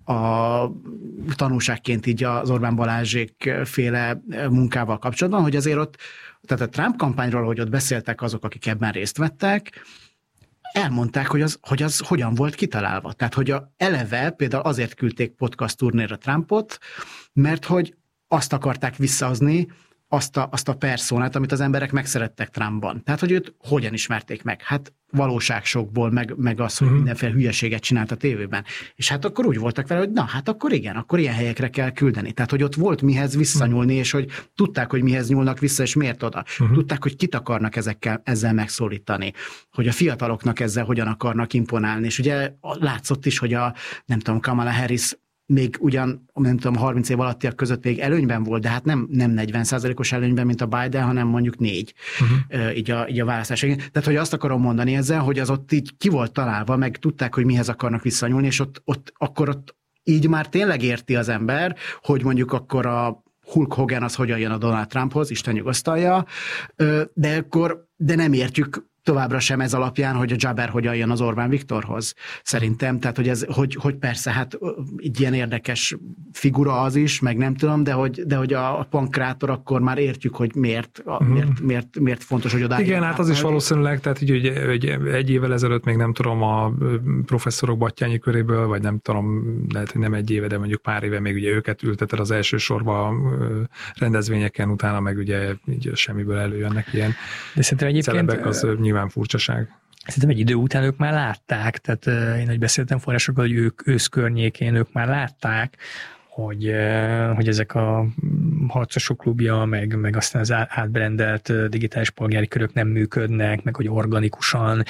a tanulságként így az Orbán Balázsék féle munkával kapcsolatban, hogy azért ott, tehát a Trump kampányról, hogy ott beszéltek azok, akik ebben részt vettek, elmondták, hogy az, hogy az hogyan volt kitalálva. Tehát, hogy a eleve például azért küldték podcast turnéra Trumpot, mert hogy azt akarták visszahozni, azt a, azt a perszónát, amit az emberek megszerettek Trumpban. Tehát, hogy őt hogyan ismerték meg? Hát valóságsokból, meg, meg az, hogy uh-huh. mindenféle hülyeséget csinált a tévében. És hát akkor úgy voltak vele, hogy na, hát akkor igen, akkor ilyen helyekre kell küldeni. Tehát, hogy ott volt mihez visszanyúlni, uh-huh. és hogy tudták, hogy mihez nyúlnak vissza, és miért oda. Uh-huh. Tudták, hogy kit akarnak ezekkel, ezzel megszólítani. Hogy a fiataloknak ezzel hogyan akarnak imponálni. És ugye látszott is, hogy a, nem tudom, Kamala Harris még ugyan, nem tudom, harminc év alattiak között még előnyben volt, de hát nem, nem negyven százalékos előnyben, mint a Biden, hanem mondjuk négy, uh-huh. így, a, így a választás. Tehát, hogy azt akarom mondani ezzel, hogy az ott így ki volt találva, meg tudták, hogy mihez akarnak visszanyúlni, és ott, ott akkor ott így már tényleg érti az ember, hogy mondjuk akkor a Hulk Hogan az hogyan jön a Donald Trumphoz, Isten nyugosztalja, de akkor, de nem értjük továbbra sem ez alapján, hogy a Jabber hogyan jön az Orbán Viktorhoz. Szerintem, tehát, hogy, ez, hogy, hogy persze, hát egy ilyen érdekes figura az is, meg nem tudom, de hogy, de hogy a, a pankrátor akkor már értjük, hogy miért, a, mm. miért, miért, miért fontos, hogy odáig. Igen, hát az is valószínűleg, tehát így, hogy, hogy egy évvel ezelőtt még nem tudom, a professzorok Battyányi köréből, vagy nem tudom, lehet, hogy nem egy éve, de mondjuk pár éve még ugye őket ülteted az első sorba rendezvényeken, utána meg ugye így semmiből előjönnek ilyen celebek, az nyilván furcsaság. Szerintem egy idő után ők már látták, tehát én, hogy beszéltem forrásokkal, hogy ők ősz környékén ők már látták, hogy, hogy ezek a harcosok klubja, meg, meg aztán az átbrendelt digitális polgári körök nem működnek, meg hogy organikusan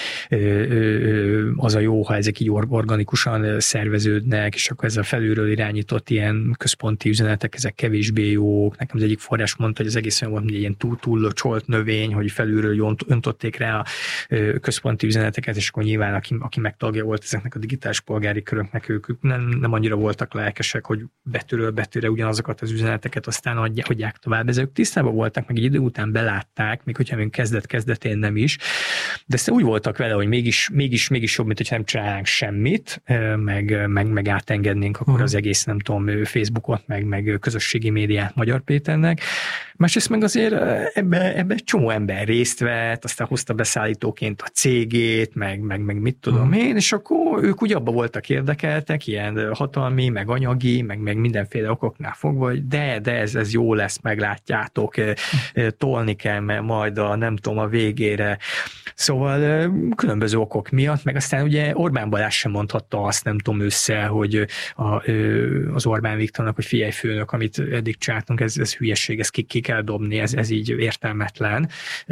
az a jó, ha ezek így organikusan szerveződnek, és akkor ezzel felülről irányított ilyen központi üzenetek, ezek kevésbé jók. Nekem az egyik forrás mondta, hogy az egész olyan volt, mint egy ilyen túl-túl csolt növény, hogy felülről öntotték rá a központi üzeneteket, és akkor nyilván aki, aki megtagja volt ezeknek a digitális polgári köröknek, ők nem, nem annyira voltak lelkesek, hogy betűről betűre ugyanazokat az üzeneteket aztán adják, adják tovább. Ezek tisztában voltak, meg egy idő után belátták, még hogyha még kezdet-kezdetén nem is, de ezt úgy voltak vele, hogy mégis, mégis, mégis jobb, mint hogyha nem csinálnánk semmit, meg, meg, meg átengednénk akkor uh-huh. az egész, nem tudom, Facebookot, meg, meg közösségi médiát Magyar Péternek. Másrészt meg azért ebbe, ebbe egy csomó ember részt vett, aztán hozta beszállítóként a cégét, meg, meg, meg mit tudom uh-huh. én, és akkor ők úgy abba voltak érdekeltek, ilyen hatalmi, meg anyagi, meg, meg mindenféle okoknál fogva, hogy de, de ez, ez jó lesz, meglátjátok, tolni kell, mert majd a nem tudom, a végére. Szóval különböző okok miatt, meg aztán ugye Orbán Balázs sem mondhatta azt, nem tudom össze, hogy a, az Orbán Viktornak, hogy figyelj főnök, amit eddig csináltunk, ez, ez hülyeség, ezt ki, ki kell dobni, ez, ez így értelmetlen.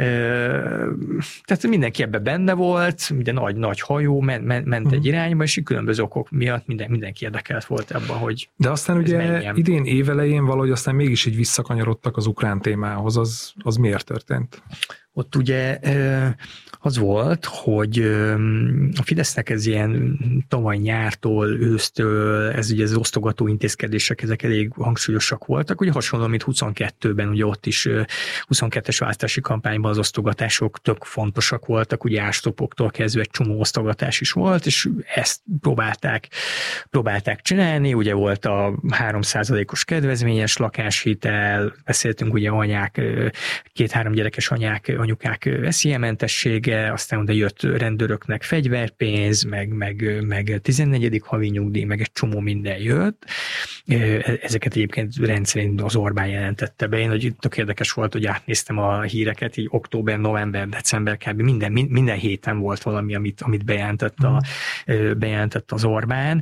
Tehát mindenki ebbe benne volt, ugye nagy-nagy hajó, ment, ment egy irányba, és különböző okok miatt minden, mindenki érdekelt volt abban, hogy de aztán ugye menjen. Idén évelején valahogy aztán mégis így visszakanyarodtak az ukrán témához, az, az miért történt? Ott ugye az volt, hogy a Fidesznek ez ilyen tavaly nyártól, ősztől, ez ugye az osztogató intézkedések, ezek elég hangsúlyosak voltak, ugye hasonló, mint huszonkettőben, ugye ugye ott is huszonkettes választási kampányban az osztogatások tök fontosak voltak, ugye ástopoktól kezdve egy csomó osztogatás is volt, és ezt próbálták, próbálták csinálni, ugye volt a három százalékos kedvezményes lakáshitel, beszéltünk ugye anyák, két-három gyerekes anyák, anyukák eszélyementessége, aztán oda jött rendőröknek fegyverpénz, meg, meg, meg tizennegyedik havi nyugdíj, meg egy csomó minden jött. Ezeket egyébként rendszerint az Orbán jelentette be. Én, hogy tök érdekes volt, hogy átnéztem a híreket, így október, november, december, kb. Minden, minden héten volt valami, amit, amit bejelentett, a, bejelentett az Orbán.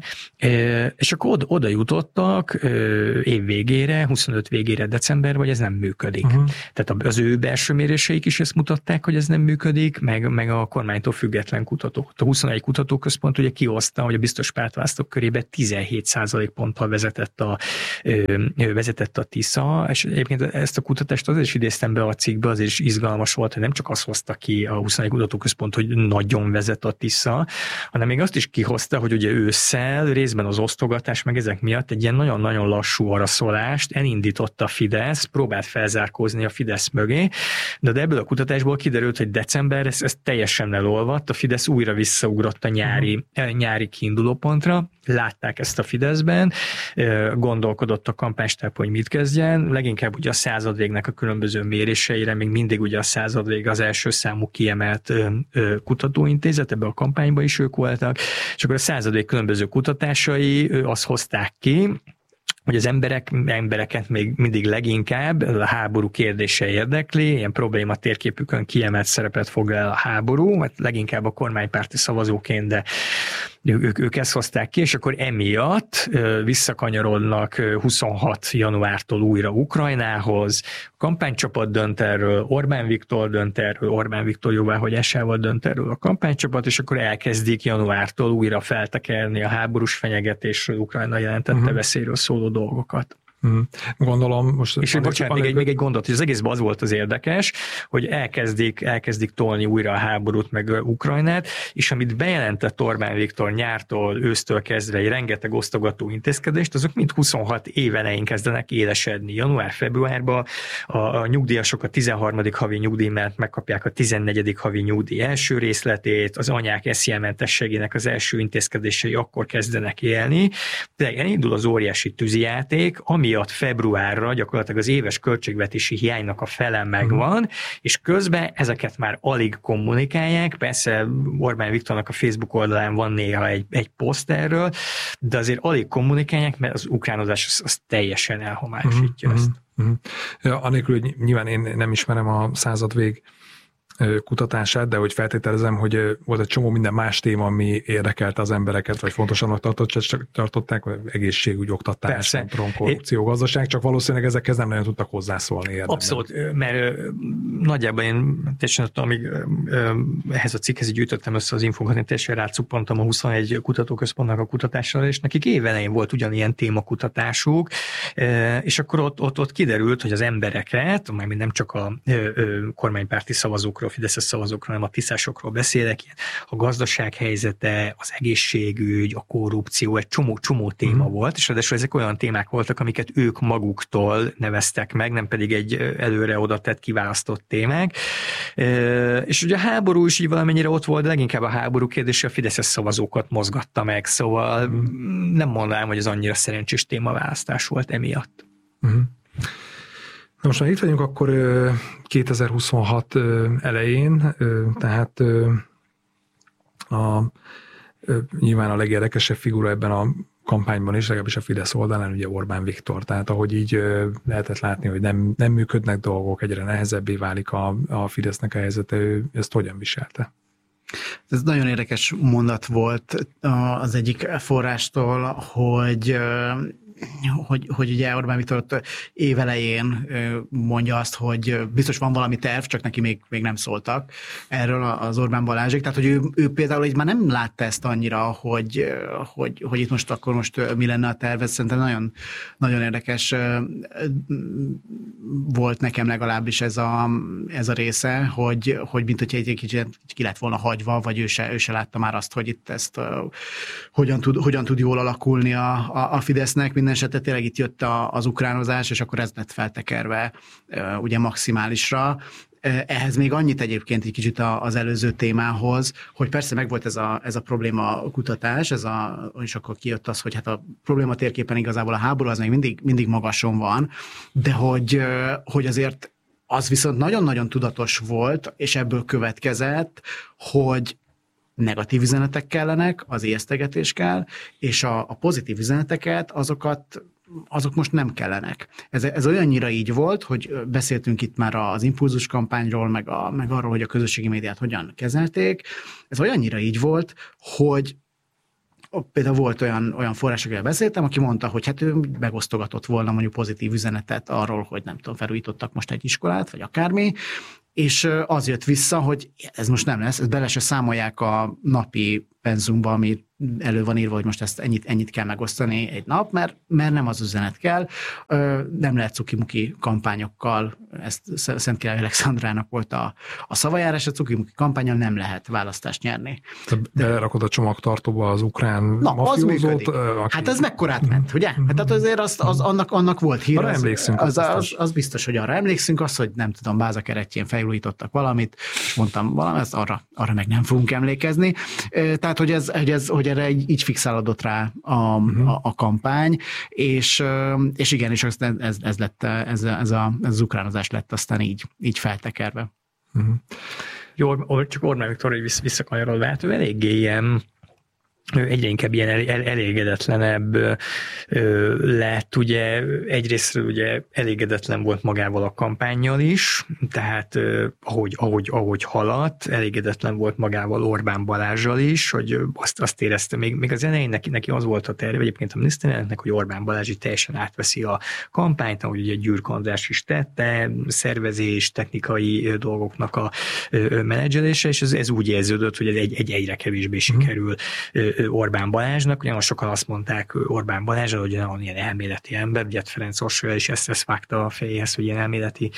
És akkor oda, oda jutottak év végére, huszonöt végére, december, vagy ez nem működik. Uh-huh. Tehát az ő belső méréseik is ezt mutatták, hogy ez nem működik, meg, meg a kormánytól független kutatók. A huszonegy kutatóközpont ugye kihozta, hogy a biztos pártválasztók körében tizenhét százalékponttal vezetett a, vezetett a Tisza, és egyébként ezt a kutatást azért is idéztem be a cikkbe, azért is izgalmas volt, hogy nem csak azt hozta ki a huszonegy kutatóközpont, hogy nagyon vezet a Tisza, hanem még azt is kihozta, hogy ugye ősszel részben az osztogatás, meg ezek miatt egy ilyen nagyon-nagyon lassú araszolást elindította a Fidesz, próbált felzárkózni a Fidesz mögé, de ebből a kutatásból kiderült, hogy december ez, ez teljesen elolvadt, a Fidesz újra visszaugrott a nyári, nyári kiindulópontra, látták ezt a Fideszben, gondolkodott a kampánystáb, hogy mit kezdjen, leginkább ugye a századvégnek a különböző méréseire, még mindig ugye a századvég az első számú kiemelt kutatóintézet, ebben a kampányban is ők voltak, és akkor a századvég különböző kutatásai azt hozták ki, hogy az emberek, embereket még mindig leginkább a háború kérdése érdekli, ilyen probléma térképükön kiemelt szerepet foglal a háború, mert leginkább a kormánypárti szavazóként, de ők, ők ezt hozták ki, és akkor emiatt visszakanyarodnak huszonhat januártól újra Ukrajnához, a kampánycsapat dönt erről, Orbán Viktor dönt erről, Orbán Viktor jóváhagyásával dönt erről a kampánycsapat, és akkor elkezdik januártól újra feltekerni a háborús fenyegetésről, Ukrajna jelentette uh-huh. veszélyről szóló dolgokat. Mm. Gondolom most... És bocsánat, még egy, még egy gondot, hogy az egészben az volt az érdekes, hogy elkezdik, elkezdik tolni újra a háborút meg Ukrajnát, és amit bejelentett Orbán Viktor nyártól, ősztől kezdve egy rengeteg osztogató intézkedést, azok mind huszonhat év elején kezdenek élesedni. Január-februárban a, a nyugdíjasok a tizenharmadik havi nyugdíj mellett megkapják a tizennegyedik havi nyugdíj első részletét, az anyák eszélyementességének az első intézkedései akkor kezdenek élni. De elindul az óriási tűzijáték, amiatt februárra gyakorlatilag az éves költségvetési hiánynak a fele megvan, uh-huh. és közben ezeket már alig kommunikálják, persze Orbán Viktornak a Facebook oldalán van néha egy, egy poszt erről, de azért alig kommunikálják, mert az ukránozás az, az teljesen elhomályosítja uh-huh. ezt. Uh-huh. Ja, anélkül, hogy nyilván én nem ismerem a századvég kutatását, de hogy feltételezem, hogy volt egy csomó minden más téma, ami érdekelte az embereket, vagy fontosanak tartották, vagy egészségügy, oktatás, nem korrupció, gazdaság, csak valószínűleg ezekhez nem nagyon tudtak hozzászólni érdemben. Abszolút, mert nagyjából én teljesen amíg ehhez a cikkhez gyűjtöttem össze az infokat, én teljesen rácuppantam a huszonegy kutatóközpontnak a kutatására, és nekik évelején volt ugyanilyen témakutatásuk, és akkor ott, ott, ott kiderült, hogy az embereket, mármint nem csak a kormánypárti szavazókról, a fideszes szavazókról, hanem a tiszásokról beszélek, a gazdaság helyzete, az egészségügy, a korrupció, egy csomó-csomó téma mm. volt, és ráadásul ezek olyan témák voltak, amiket ők maguktól neveztek meg, nem pedig egy előre oda tett kiválasztott témák. És ugye a háború is így valamennyire ott volt, de leginkább a háború kérdése a fideszes szavazókat mozgatta meg, szóval mm. nem mondanám, hogy ez annyira szerencsés témaválasztás volt emiatt. Mm. Na most már itt vagyunk akkor kétezer-huszonhat elején, tehát a, nyilván a legérdekesebb figura ebben a kampányban is, legalábbis a Fidesz oldalán ugye Orbán Viktor, tehát ahogy így lehetett látni, hogy nem, nem működnek dolgok, egyre nehezebbé válik a, a Fidesznek a helyzete, ő ezt hogyan viselte? Ez nagyon érdekes mondat volt az egyik forrástól, hogy Hogy, hogy ugye Orbán Viktor ott évelején mondja azt, hogy biztos van valami terv, csak neki még, még nem szóltak erről az Orbán Balázsék. Tehát, hogy ő, ő például így már nem látta ezt annyira, hogy, hogy, hogy itt most akkor most mi lenne a terv. Ez szerintem nagyon, nagyon érdekes volt nekem legalábbis ez a, ez a része, hogy, hogy mint hogyha egy kicsit ki lett volna hagyva, vagy ő se, ő se látta már azt, hogy itt ezt hogyan tud, hogyan tud jól alakulni a, a, a Fidesznek. minden esetre tényleg itt jött a, az ukránozás, és akkor ez lett feltekerve ugye maximálisra. Ehhez még annyit egyébként egy kicsit az előző témához, hogy persze megvolt ez a, ez a probléma kutatás, ez a, és akkor kijött az, hogy hát a probléma térképen igazából a háború az még mindig, mindig magason van, de hogy, hogy azért az viszont nagyon-nagyon tudatos volt, és ebből következett, hogy negatív üzenetek kellenek, az ijesztegetés kell, és a, a pozitív üzeneteket, azokat azok most nem kellenek. Ez, ez olyannyira így volt, hogy beszéltünk itt már az impulzus kampányról, meg, a, meg arról, hogy a közösségi médiát hogyan kezelték. Ez olyannyira így volt, hogy például volt olyan, olyan forrás, akivel beszéltem, aki mondta, hogy hát ő megosztogatott volna mondjuk pozitív üzenetet arról, hogy nem tudom, felújítottak most egy iskolát, vagy akármi, és az jött vissza, hogy ez most nem lesz, ezt bele se számolják a napi penzumba, ami elő van írva, hogy most ezt ennyit, ennyit kell megosztani egy nap, mert, mert nem az üzenet kell. Nem lehet cukimuki kampányokkal, ezt Szent Király Alexandrának volt a, a szavajárás, a cukimuki kampánnyal nem lehet választást nyerni. Te belerakod a csomagtartóba az ukrán Na, mafiózót. Aki... Hát ez mekkorát ment, ugye? Hát azért az, az, annak, annak volt hír. Arra az, emlékszünk. Az, az, az, az biztos, hogy arra emlékszünk, az, hogy nem tudom, Báza-keretjén felújítottak valamit, és mondtam valamit, arra, arra meg nem fogunk emlékezni. Tehát, hogy ez, hogy ez hogy erre így fixálódott rá a, uh-huh. a, a kampány, és, és igen, és ez, ez, ez lett, ez, ez, a, ez az ukránozás lett aztán így, így feltekerve. Uh-huh. Jó, csak Orbán Viktor, hogy visszakanyarodva, hát ő eléggé ilyen egyre inkább ilyen el, el, elégedetlenebb ö, lett, ugye egyrésztről ugye elégedetlen volt magával a kampánnyal is, tehát ö, ahogy, ahogy, ahogy haladt, elégedetlen volt magával Orbán Balázsral is, hogy azt, azt érezte, még, még az elején neki, neki az volt a terve, egyébként a miniszterelnöknek, hogy Orbán Balázs teljesen átveszi a kampányt, ahogy ugye Gyürk András is tette, szervezés, technikai dolgoknak a ö, menedzselése, és ez, ez úgy érződött, hogy ez egy, egy egyre kevésbé sikerül Orbán Balázsnak, ugyan sokan azt mondták Orbán Balázsra, hogy van ilyen elméleti ember, ugye Ferenc Orsolya is ezt, ezt vágta a fejéhez, hogy ilyen elméleti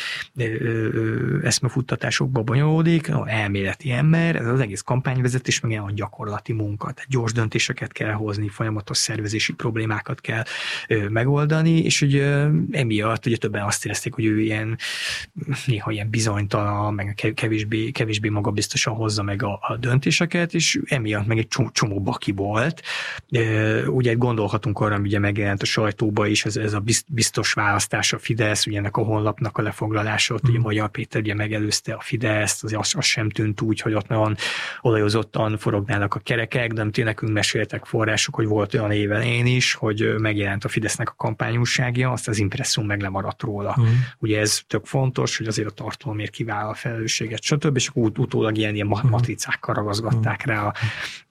eszmefuttatásokba bonyolódik, no, elméleti ember, ez az egész kampányvezetés, meg ilyen gyakorlati munka, tehát gyors döntéseket kell hozni, folyamatos szervezési problémákat kell ö, megoldani, és ugye emiatt ugye többen azt érezték, hogy ő ilyen néha ilyen bizonytalan, meg kevésbé, kevésbé magabiztosan hozza meg a, a döntéseket, és emiatt meg egy csomó, csomó baki volt. Ugye gondolhatunk arra, hogy ugye megjelent a sajtóba is ez, ez a biztos választás a Fidesz, ugye ennek a honlapnak a lefoglalása, ott mm. ugye Magyar Péter ugye megelőzte a Fideszt, az, az sem tűnt úgy, hogy ott nagyon olajozottan forognának a kerekek, de amit nekünk meséltek források, hogy volt olyan éven én is, hogy megjelent a Fidesznek a kampányújságja, azt az impresszum meg lemaradt róla. Mm. Ugye ez tök fontos, hogy azért a tartalomért kivállal a felelősséget, stb. És ut- utólag ilyen, ilyen matricákkal ragazgatták rá a,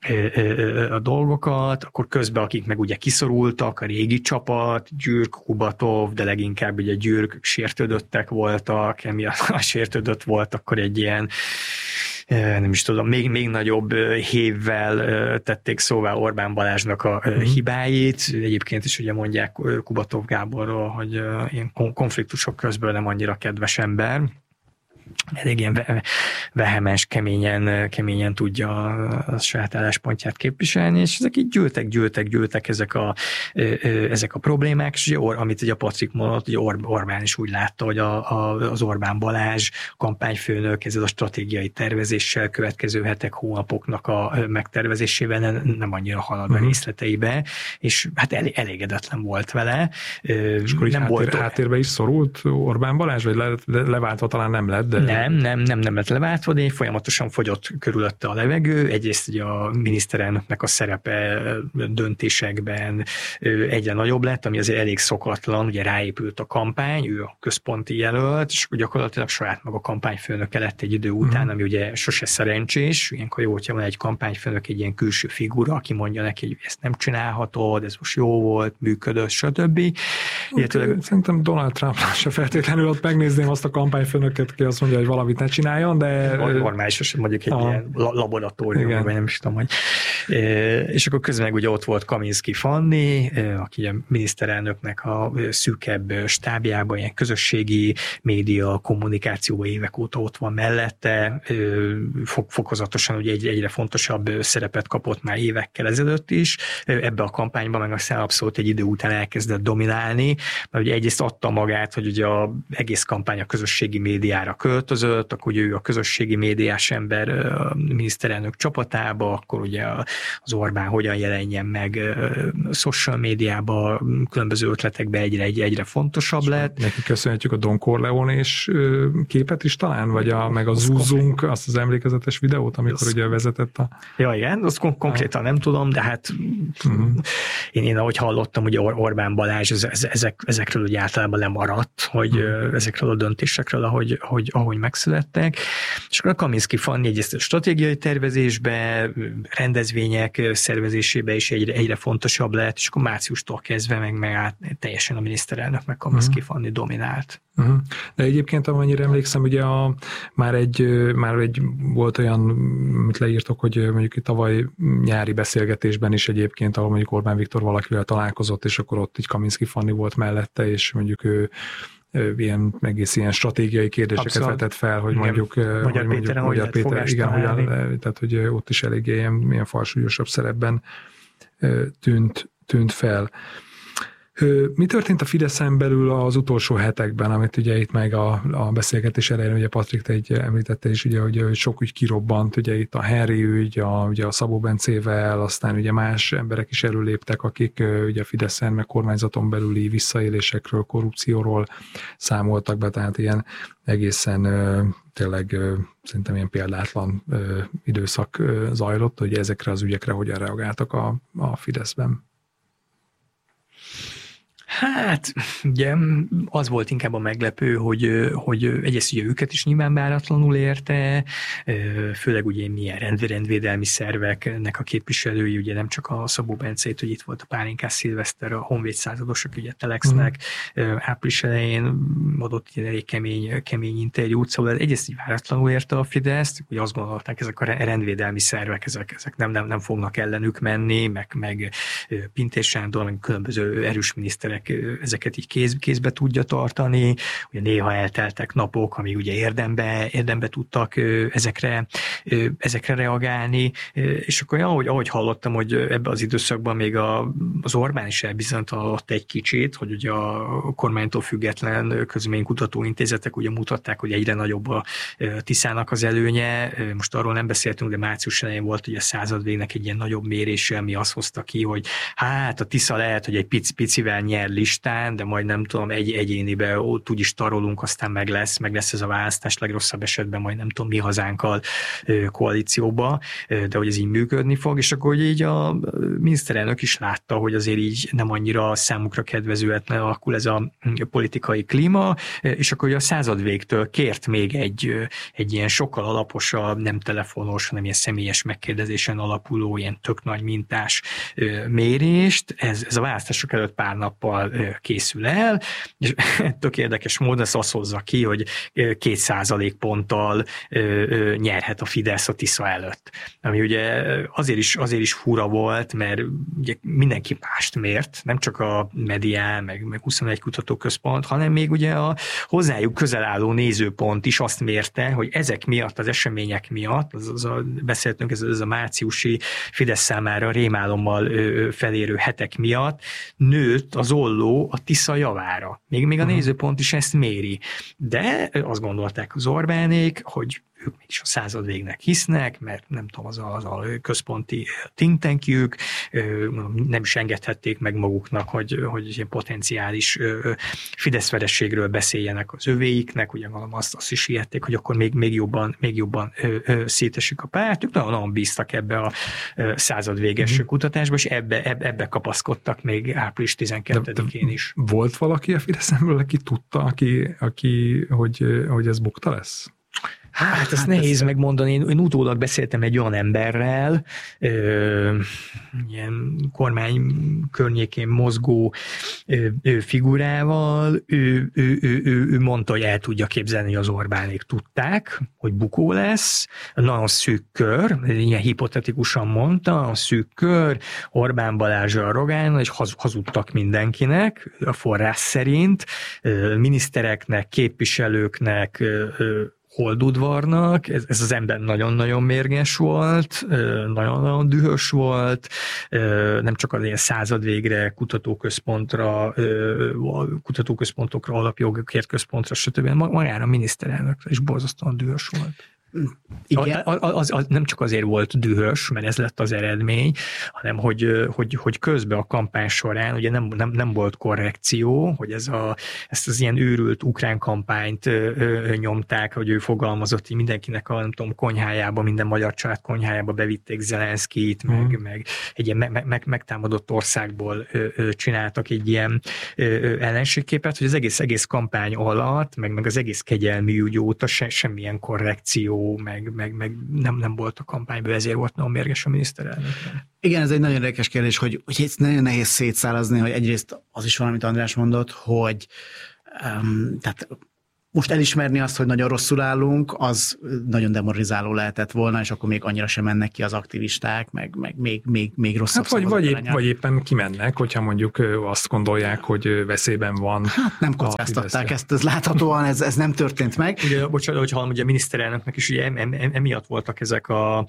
a, a dolgokat, akkor közben akik meg ugye kiszorultak, a régi csapat, Gyürk, Kubatov, de leginkább ugye Gyürk sértődöttek voltak, emiatt a sértődött volt, akkor egy ilyen nem is tudom, még, még nagyobb hévvel tették szóvá Orbán Balázsnak a mm. hibáit. Egyébként is ugye mondják Kubatov Gáborról, hogy ilyen konfliktusok közben nem annyira kedves ember. Elég ilyen vehemens, keményen, keményen tudja a saját álláspontját képviselni, és ezek így gyűltek, gyűltek, gyűltek ezek a, ezek a problémák, és ugye, amit ugye a Patrik mondott, ugye Orbán is úgy látta, hogy a, a, az Orbán Balázs kampányfőnök ezzel a stratégiai tervezéssel, következő hetek, hónapoknak a megtervezésével nem, nem annyira halad a részleteibe, és hát el, elégedetlen volt vele. És akkor nem háttér, volt háttérbe is szorult Orbán Balázs, vagy le, leváltva talán nem lett, de Nem, nem, nem, nem lett leváltva, de folyamatosan fogyott körülötte a levegő. Egyrészt ugye a miniszterelnöknek a szerepe döntésekben egyre nagyobb lett, ami azért elég szokatlan, ugye ráépült a kampány, ő a központi jelölt, és gyakorlatilag saját maga kampányfőnöke lett egy idő után, mm. ami ugye sose szerencsés, ilyenkor jó, hogyha van egy kampányfőnök, egy ilyen külső figura, aki mondja neki, hogy ezt nem csinálhatod, ez most jó volt, működött, stb. Okay, illetve... Szerintem Donald Trump se feltétlenül ott megnézném azt a kampányfőnöket, ki azt mondja, hogy valamit ne csináljon, de... Normális, mondjuk egy a... ilyen laboratórium, vagy nem is tudom, hogy... És akkor közben meg ugye ott volt Kaminski Fanni, aki a miniszterelnöknek a szűkebb stábjában, ilyen közösségi média, kommunikációban évek óta ott van mellette, fokozatosan ugye egy, egyre fontosabb szerepet kapott már évekkel ezelőtt is, ebbe a kampányban meg aztán abszolút egy idő után elkezdett dominálni, mert ugye egyrészt adta magát, hogy ugye az egész kampány a közösségi médiára költözött, akkor ugye ő a közösségi médiás ember a miniszterelnök csapatába, akkor ugye az Orbán hogyan jelenjen meg social médiába, különböző ötletekbe egyre, egyre, egyre fontosabb lett. Neki köszönhetjük a Don Corleone-s képet is talán, vagy a, meg a Zúzunk, azt az emlékezetes videót, amikor az... ugye vezetett a... Ja, igen, azt kon- konkrétan nem tudom, de hát uh-huh. én, én ahogy hallottam, ugye Or- Orbán Balázs ez, ez, ezek, ezekről ugye általában lemaradt, hogy uh-huh. ezekről a döntésekről, ahogy, ahogy, ahogy megszülettek. És akkor a Kaminski Fanni egyrészt a stratégiai tervezésbe, rendezvények szervezésébe is egyre, egyre fontosabb lett, és akkor márciustól kezdve meg, meg át, teljesen a miniszterelnök meg Kaminski uh-huh. Fanni dominált. Uh-huh. De egyébként, amennyire emlékszem, ugye a, már, egy, már egy volt olyan, amit leírtok, hogy mondjuk itt tavaly nyári beszélgetésben is egyébként, ahol mondjuk Orbán Viktor valakivel találkozott, és akkor ott így Kaminski Fanni volt mellette, és mondjuk ő ilyen egész ilyen stratégiai kérdéseket Abszolút. vetett fel, hogy igen. mondjuk Magyar Péteren, Magyar hogy Péter, igen, hogyan, tehát hogy ott is eléggé ilyen, ilyen falsúlyosabb szerepben tűnt, tűnt fel. Mi történt a Fideszen belül az utolsó hetekben, amit ugye itt meg a, a beszélgetés elején, ugye Patrik, te egy említette is, ugye, hogy sok ügy kirobbant, ugye itt a Henry ügy, a, ugye a Szabó Bencével, aztán ugye más emberek is előléptek, akik ugye a Fideszen, meg kormányzaton belüli visszaélésekről, korrupcióról számoltak be, tehát ilyen egészen tényleg szerintem ilyen példátlan időszak zajlott, hogy ezekre az ügyekre hogyan reagáltak a, a Fideszben. Hát, ugye az volt inkább a meglepő, hogy, hogy egyrészt ugye őket is nyilván váratlanul érte, főleg ugye milyen rend, rendvédelmi szerveknek a képviselői, ugye nem csak a Szabó Bencét, hogy itt volt a Pálinkás Szilveszter, a honvéd századosok, ugye Telexnek mm. április elején adott egy elég kemény, kemény interjút, szóval egyrészt így váratlanul érte a Fideszt, hogy azt gondolták, ezek a rendvédelmi szervek, ezek, ezek nem, nem, nem fognak ellenük menni, meg, meg Pintér Sándor, meg különböző erős miniszterek ezeket így kéz, kézbe tudja tartani, ugye néha elteltek napok, amíg ugye érdembe, érdembe tudtak ezekre, ezekre reagálni, és akkor ahogy, ahogy hallottam, hogy ebben az időszakban még a, az Orbán is elbizonytalanodott egy kicsit, hogy ugye a kormánytól független közvéleménykutató intézetek ugye mutatták, hogy egyre nagyobb a Tiszának az előnye, most arról nem beszéltünk, de március elején volt ugye a századvégnek egy ilyen nagyobb mérése, ami azt hozta ki, hogy hát a Tisza lehet, hogy egy pici, picivel nyer listán, de majd nem tudom, egy egyénibe ott úgyis tarolunk, aztán meg lesz, meg lesz ez a választás, legrosszabb esetben majd nem tudom, mi hazánkkal koalícióba, de hogy ez így működni fog, és akkor hogy így a miniszterelnök is látta, hogy azért így nem annyira számukra kedvezőetlen alakul ez a politikai klíma, és akkor a századvégtől kért még egy, egy ilyen sokkal alaposabb, nem telefonos, hanem ilyen személyes megkérdezésen alapuló, ilyen tök nagy mintás mérést. Ez, ez a választások előtt pár nappal készül el, és tök érdekes módon ezt azt hozza ki, hogy két százalékponttal nyerhet a Fidesz a Tisza előtt. Ami ugye azért is, azért is fura volt, mert ugye mindenki mást mért, nem csak a Medián, meg, meg huszonegy kutatóközpont, hanem még ugye a hozzájuk közel álló nézőpont is azt mérte, hogy ezek miatt, az események miatt, az, az a, beszéltünk, ez, ez a márciusi Fidesz számára rémálommal felérő hetek miatt nőtt az olló a Tisza javára. Még, még a nézőpont is ezt méri. De azt gondolták az Orbánék, hogy ők mégis a századvégnek hisznek, mert nem tudom, az a, az a központi think tankjük, nem is engedhették meg maguknak, hogy, hogy ilyen potenciális Fidesz verességről beszéljenek az övéiknek, ugye azt, azt is hihették, hogy akkor még, még jobban, még jobban szétesik a párt. Ők nagyon-nagyon bíztak ebbe a századvéges mm-hmm. kutatásba, és ebbe, ebbe, ebbe kapaszkodtak még április tizenkettedikén is. Volt valaki a Fideszemből, aki tudta, aki, aki hogy, hogy ez bukta lesz? Hát, ezt hát nehéz ezt... megmondani. Én, én utólag beszéltem egy olyan emberrel, ö, ilyen kormány környékén mozgó ö, ö, figurával, ő, ő, ő, ő, ő mondta, hogy el tudja képzelni, hogy az Orbánék tudták, hogy bukó lesz. Nagyon szűk kör, ilyen hipotetikusan mondta, a szűk kör, Orbán Balázsral Rogánnal, és haz, hazudtak mindenkinek, a forrás szerint, ö, minisztereknek, képviselőknek, ö, ö, holdudvarnak, ez, ez az ember nagyon-nagyon mérges volt, nagyon-nagyon dühös volt, nem csak az ilyen századvégre, kutatóközpontra, kutatóközpontokra, alapjogokért központra, stb. Magára a miniszterelnökre is borzasztóan dühös volt. Igen. Az, az, az nem csak azért volt dühös, mert ez lett az eredmény, hanem hogy, hogy, hogy közben a kampány során ugye nem, nem, nem volt korrekció, hogy ez a, ezt az ilyen őrült ukrán kampányt ö, ö, nyomták, hogy ő fogalmazott, hogy mindenkinek a nem tudom, konyhájába, minden magyar család konyhájába bevitték Zelenszkijt, mm. meg, meg egy ilyen meg, meg, megtámadott országból ö, ö, csináltak egy ilyen ö, ö, ellenségképet, hogy az egész, egész kampány alatt, meg, meg az egész kegyelmi ügy óta se, semmilyen korrekció meg, meg, meg nem, nem volt a kampányban, ezért volt nagyon mérges a miniszterelnök. Igen, ez egy nagyon érdekes kérdés, hogy, hogy ez nagyon nehéz szétszálazni, hogy egyrészt az is valamit András mondott, hogy um, tehát most elismerni azt, hogy nagyon rosszul állunk, az nagyon demoralizáló lehetett volna, és akkor még annyira sem mennek ki az aktivisták, meg, meg még, még, még rosszabb. Hát vagy, vagy, épp, vagy éppen kimennek, hogyha mondjuk azt gondolják, hogy veszélyben van. Hát nem kockáztatták ezt, ez láthatóan, ez, ez nem történt meg. Ugye, bocsánat, hogy hallom, ugye a miniszterelnöknek is ugye em, em, emiatt voltak ezek a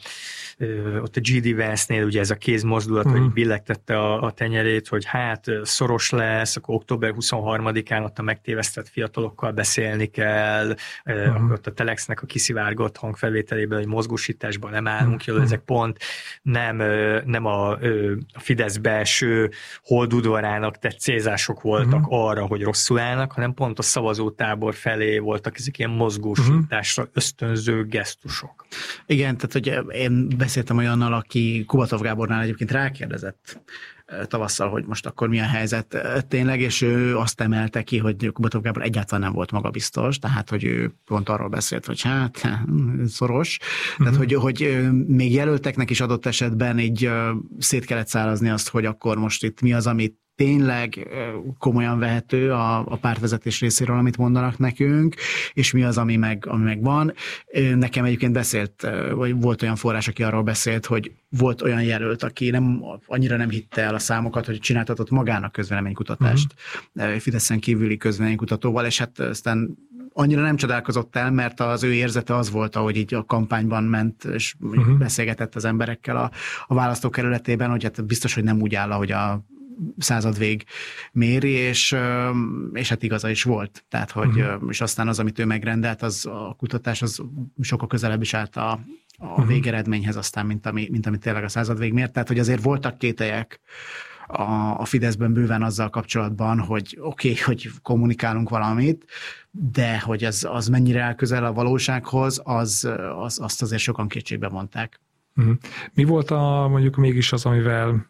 ott a gé dé Vance-nél ugye ez a kézmozdulat, mm. hogy billegtette a, a tenyerét, hogy hát szoros lesz, akkor október huszonharmadikán ott a megtévesztett fiatalokkal beszélni kell, uh-huh. akkor ott a Telexnek a kiszivárgott hangfelvételében, hogy mozgósításban nem állunk, uh-huh. ezek pont nem, nem a, a Fidesz belső holdudvarának tett célzások voltak uh-huh. arra, hogy rosszul állnak, hanem pont a szavazótábor felé voltak ezek ilyen mozgósításra uh-huh. ösztönző gesztusok. Igen, tehát hogy én beszéltem olyannal, aki Kubatov Gábornál egyébként rákérdezett tavasszal, hogy most akkor mi a helyzet tényleg, és ő azt emelte ki, hogy Kubatov Gábor egyáltalán nem volt magabiztos, tehát hogy ő pont arról beszélt, hogy hát szoros, uh-huh. tehát hogy, hogy még jelölteknek is adott esetben így szét kellett szárazni azt, hogy akkor most itt mi az, amit tényleg komolyan vehető a, a pártvezetés részéről, amit mondanak nekünk, és mi az, ami meg, ami meg van. Nekem egyébként beszélt, vagy volt olyan forrás, aki arról beszélt, hogy volt olyan jelölt, aki nem, annyira nem hitte el a számokat, hogy csináltatott magának közvéleménykutatást, uh-huh. Fideszen kívüli közvéleménykutatóval, és hát aztán annyira nem csodálkozott el, mert az ő érzete az volt, ahogy így a kampányban ment, és uh-huh. beszélgetett az emberekkel a, a választókerületében, hogy hát biztos, hogy nem úgy áll, ahogy a századvég méri, és, és hát igaza is volt. Tehát, hogy, uh-huh. és aztán az, amit ő megrendelt, az a kutatás, az sokkal közelebb is állt a, a uh-huh. végeredményhez aztán, mint ami, mint ami tényleg a századvég mért. Tehát, hogy azért voltak kételyek a, a Fideszben bőven azzal kapcsolatban, hogy oké, okay, hogy kommunikálunk valamit, de hogy az, az mennyire áll közel a valósághoz, az, az, azt azért sokan kétségbe mondták. Uh-huh. Mi volt a, mondjuk mégis az, amivel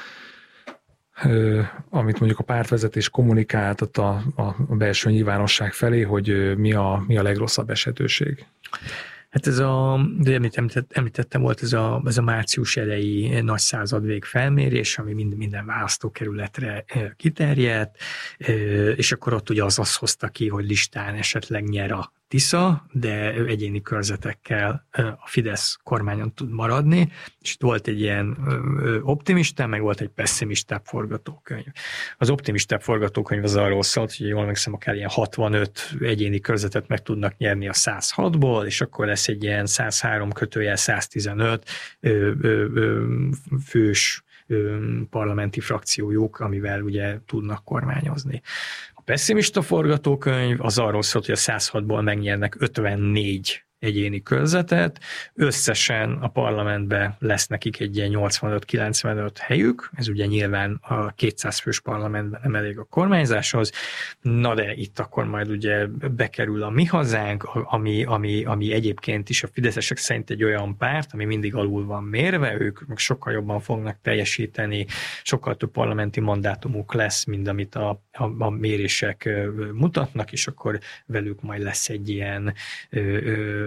amit mondjuk a pártvezetés kommunikáltat a, a belső nyilvánosság felé, hogy mi a, mi a legrosszabb esetőség? Hát ez a, de említett, említettem, volt ez a, ez a március elejé nagy századvég felmérés, ami mind, minden választókerületre kiterjedt, és akkor ott ugye az azt hozta ki, hogy listán esetleg nyer a Tisza, de egyéni körzetekkel a Fidesz kormányon tud maradni, és itt volt egy ilyen optimista, meg volt egy pessimistább forgatókönyv. Az optimistább forgatókönyv az arról szólt, hogy jól emlékszem, akár ilyen hatvanöt egyéni körzetet meg tudnak nyerni a száz hatból, és akkor lesz egy ilyen száz három kötőjel száztizenöt ö, ö, ö, fős ö, parlamenti frakciójuk, amivel ugye tudnak kormányozni. A pessimista forgatókönyv az arról szólt, hogy a száz hatból megnyernek ötvennégy egyéni körzetet, összesen a parlamentben lesz nekik egy ilyen nyolcvanöt-kilencvenöt helyük, ez ugye nyilván a kétszáz fős parlamentben nem elég a kormányzáshoz, na de itt akkor majd ugye bekerül a Mi Hazánk, ami, ami, ami egyébként is a fideszesek szerint egy olyan párt, ami mindig alul van mérve, ők sokkal jobban fognak teljesíteni, sokkal több parlamenti mandátumuk lesz, mint amit a, a, a mérések mutatnak, és akkor velük majd lesz egy ilyen ö, ö,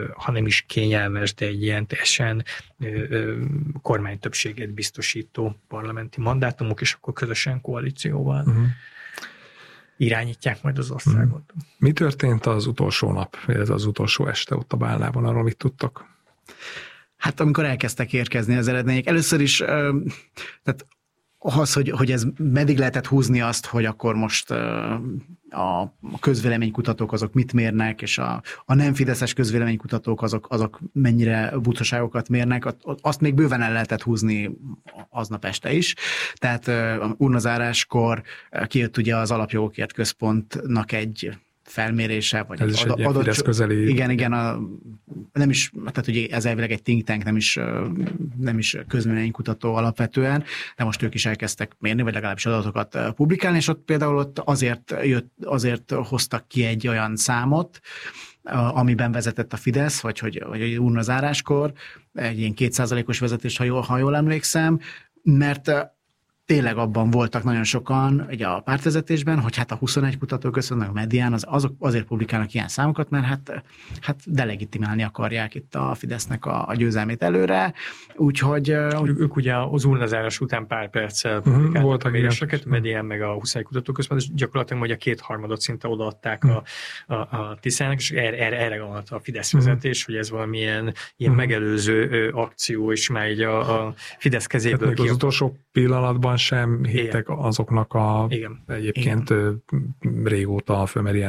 ha nem is kényelmes, de egy ilyen teljesen kormánytöbbséget biztosító parlamenti mandátumok, és akkor közösen koalícióval uh-huh. irányítják majd az országot. Uh-huh. Mi történt az utolsó nap, ez az utolsó este ott a Bálnában, arról mit tudtak? Hát amikor elkezdtek érkezni az eredmények, először is tehát az, hogy, hogy ez meddig lehetett húzni azt, hogy akkor most a közvéleménykutatók azok mit mérnek, és a, a nem fideszes közvéleménykutatók azok, azok mennyire butaságokat mérnek, azt még bőven el lehetett húzni aznap este is. Tehát urnazáráskor kijött ugye az Alapjogokért Központnak egy felmérése, vagy ez egy ad, adott, közeli... Igen, igen, a, nem is, tehát ugye ez elvileg egy think tank, nem is, nem is közvéleménykutató alapvetően, de most ők is elkezdtek mérni, vagy legalábbis adatokat publikálni, és ott például ott azért, jött, azért hoztak ki egy olyan számot, amiben vezetett a Fidesz, vagy hogy, hogy egy urnazáráskor, egy ilyen két százalékos vezetés, ha jól, ha jól emlékszem, mert tényleg abban voltak nagyon sokan ugye a pártvezetésben, hogy hát a huszonegy kutatóközpontnak, a Medián az, azok azért publikálnak ilyen számokat, mert hát, hát delegitimálni akarják itt a Fidesznek a, a győzelmét előre, úgyhogy... Ők, ők ugye az urnazárás után pár perccel publikáltak uh-huh, a méréseket, a Medián meg a huszonegy kutatóközpont, és gyakorlatilag hogy a kétharmadot szinte odaadták uh-huh. a, a, a Tiszának, és erre, erre, erre gondolta a Fidesz vezetés, uh-huh. hogy ez valamilyen ilyen uh-huh. megelőző ö, akció, és már így a, a Fidesz kezéből ki... Az utolsó pillanatban sem hittek azoknak a Igen. egyébként Igen. régóta a fölmeri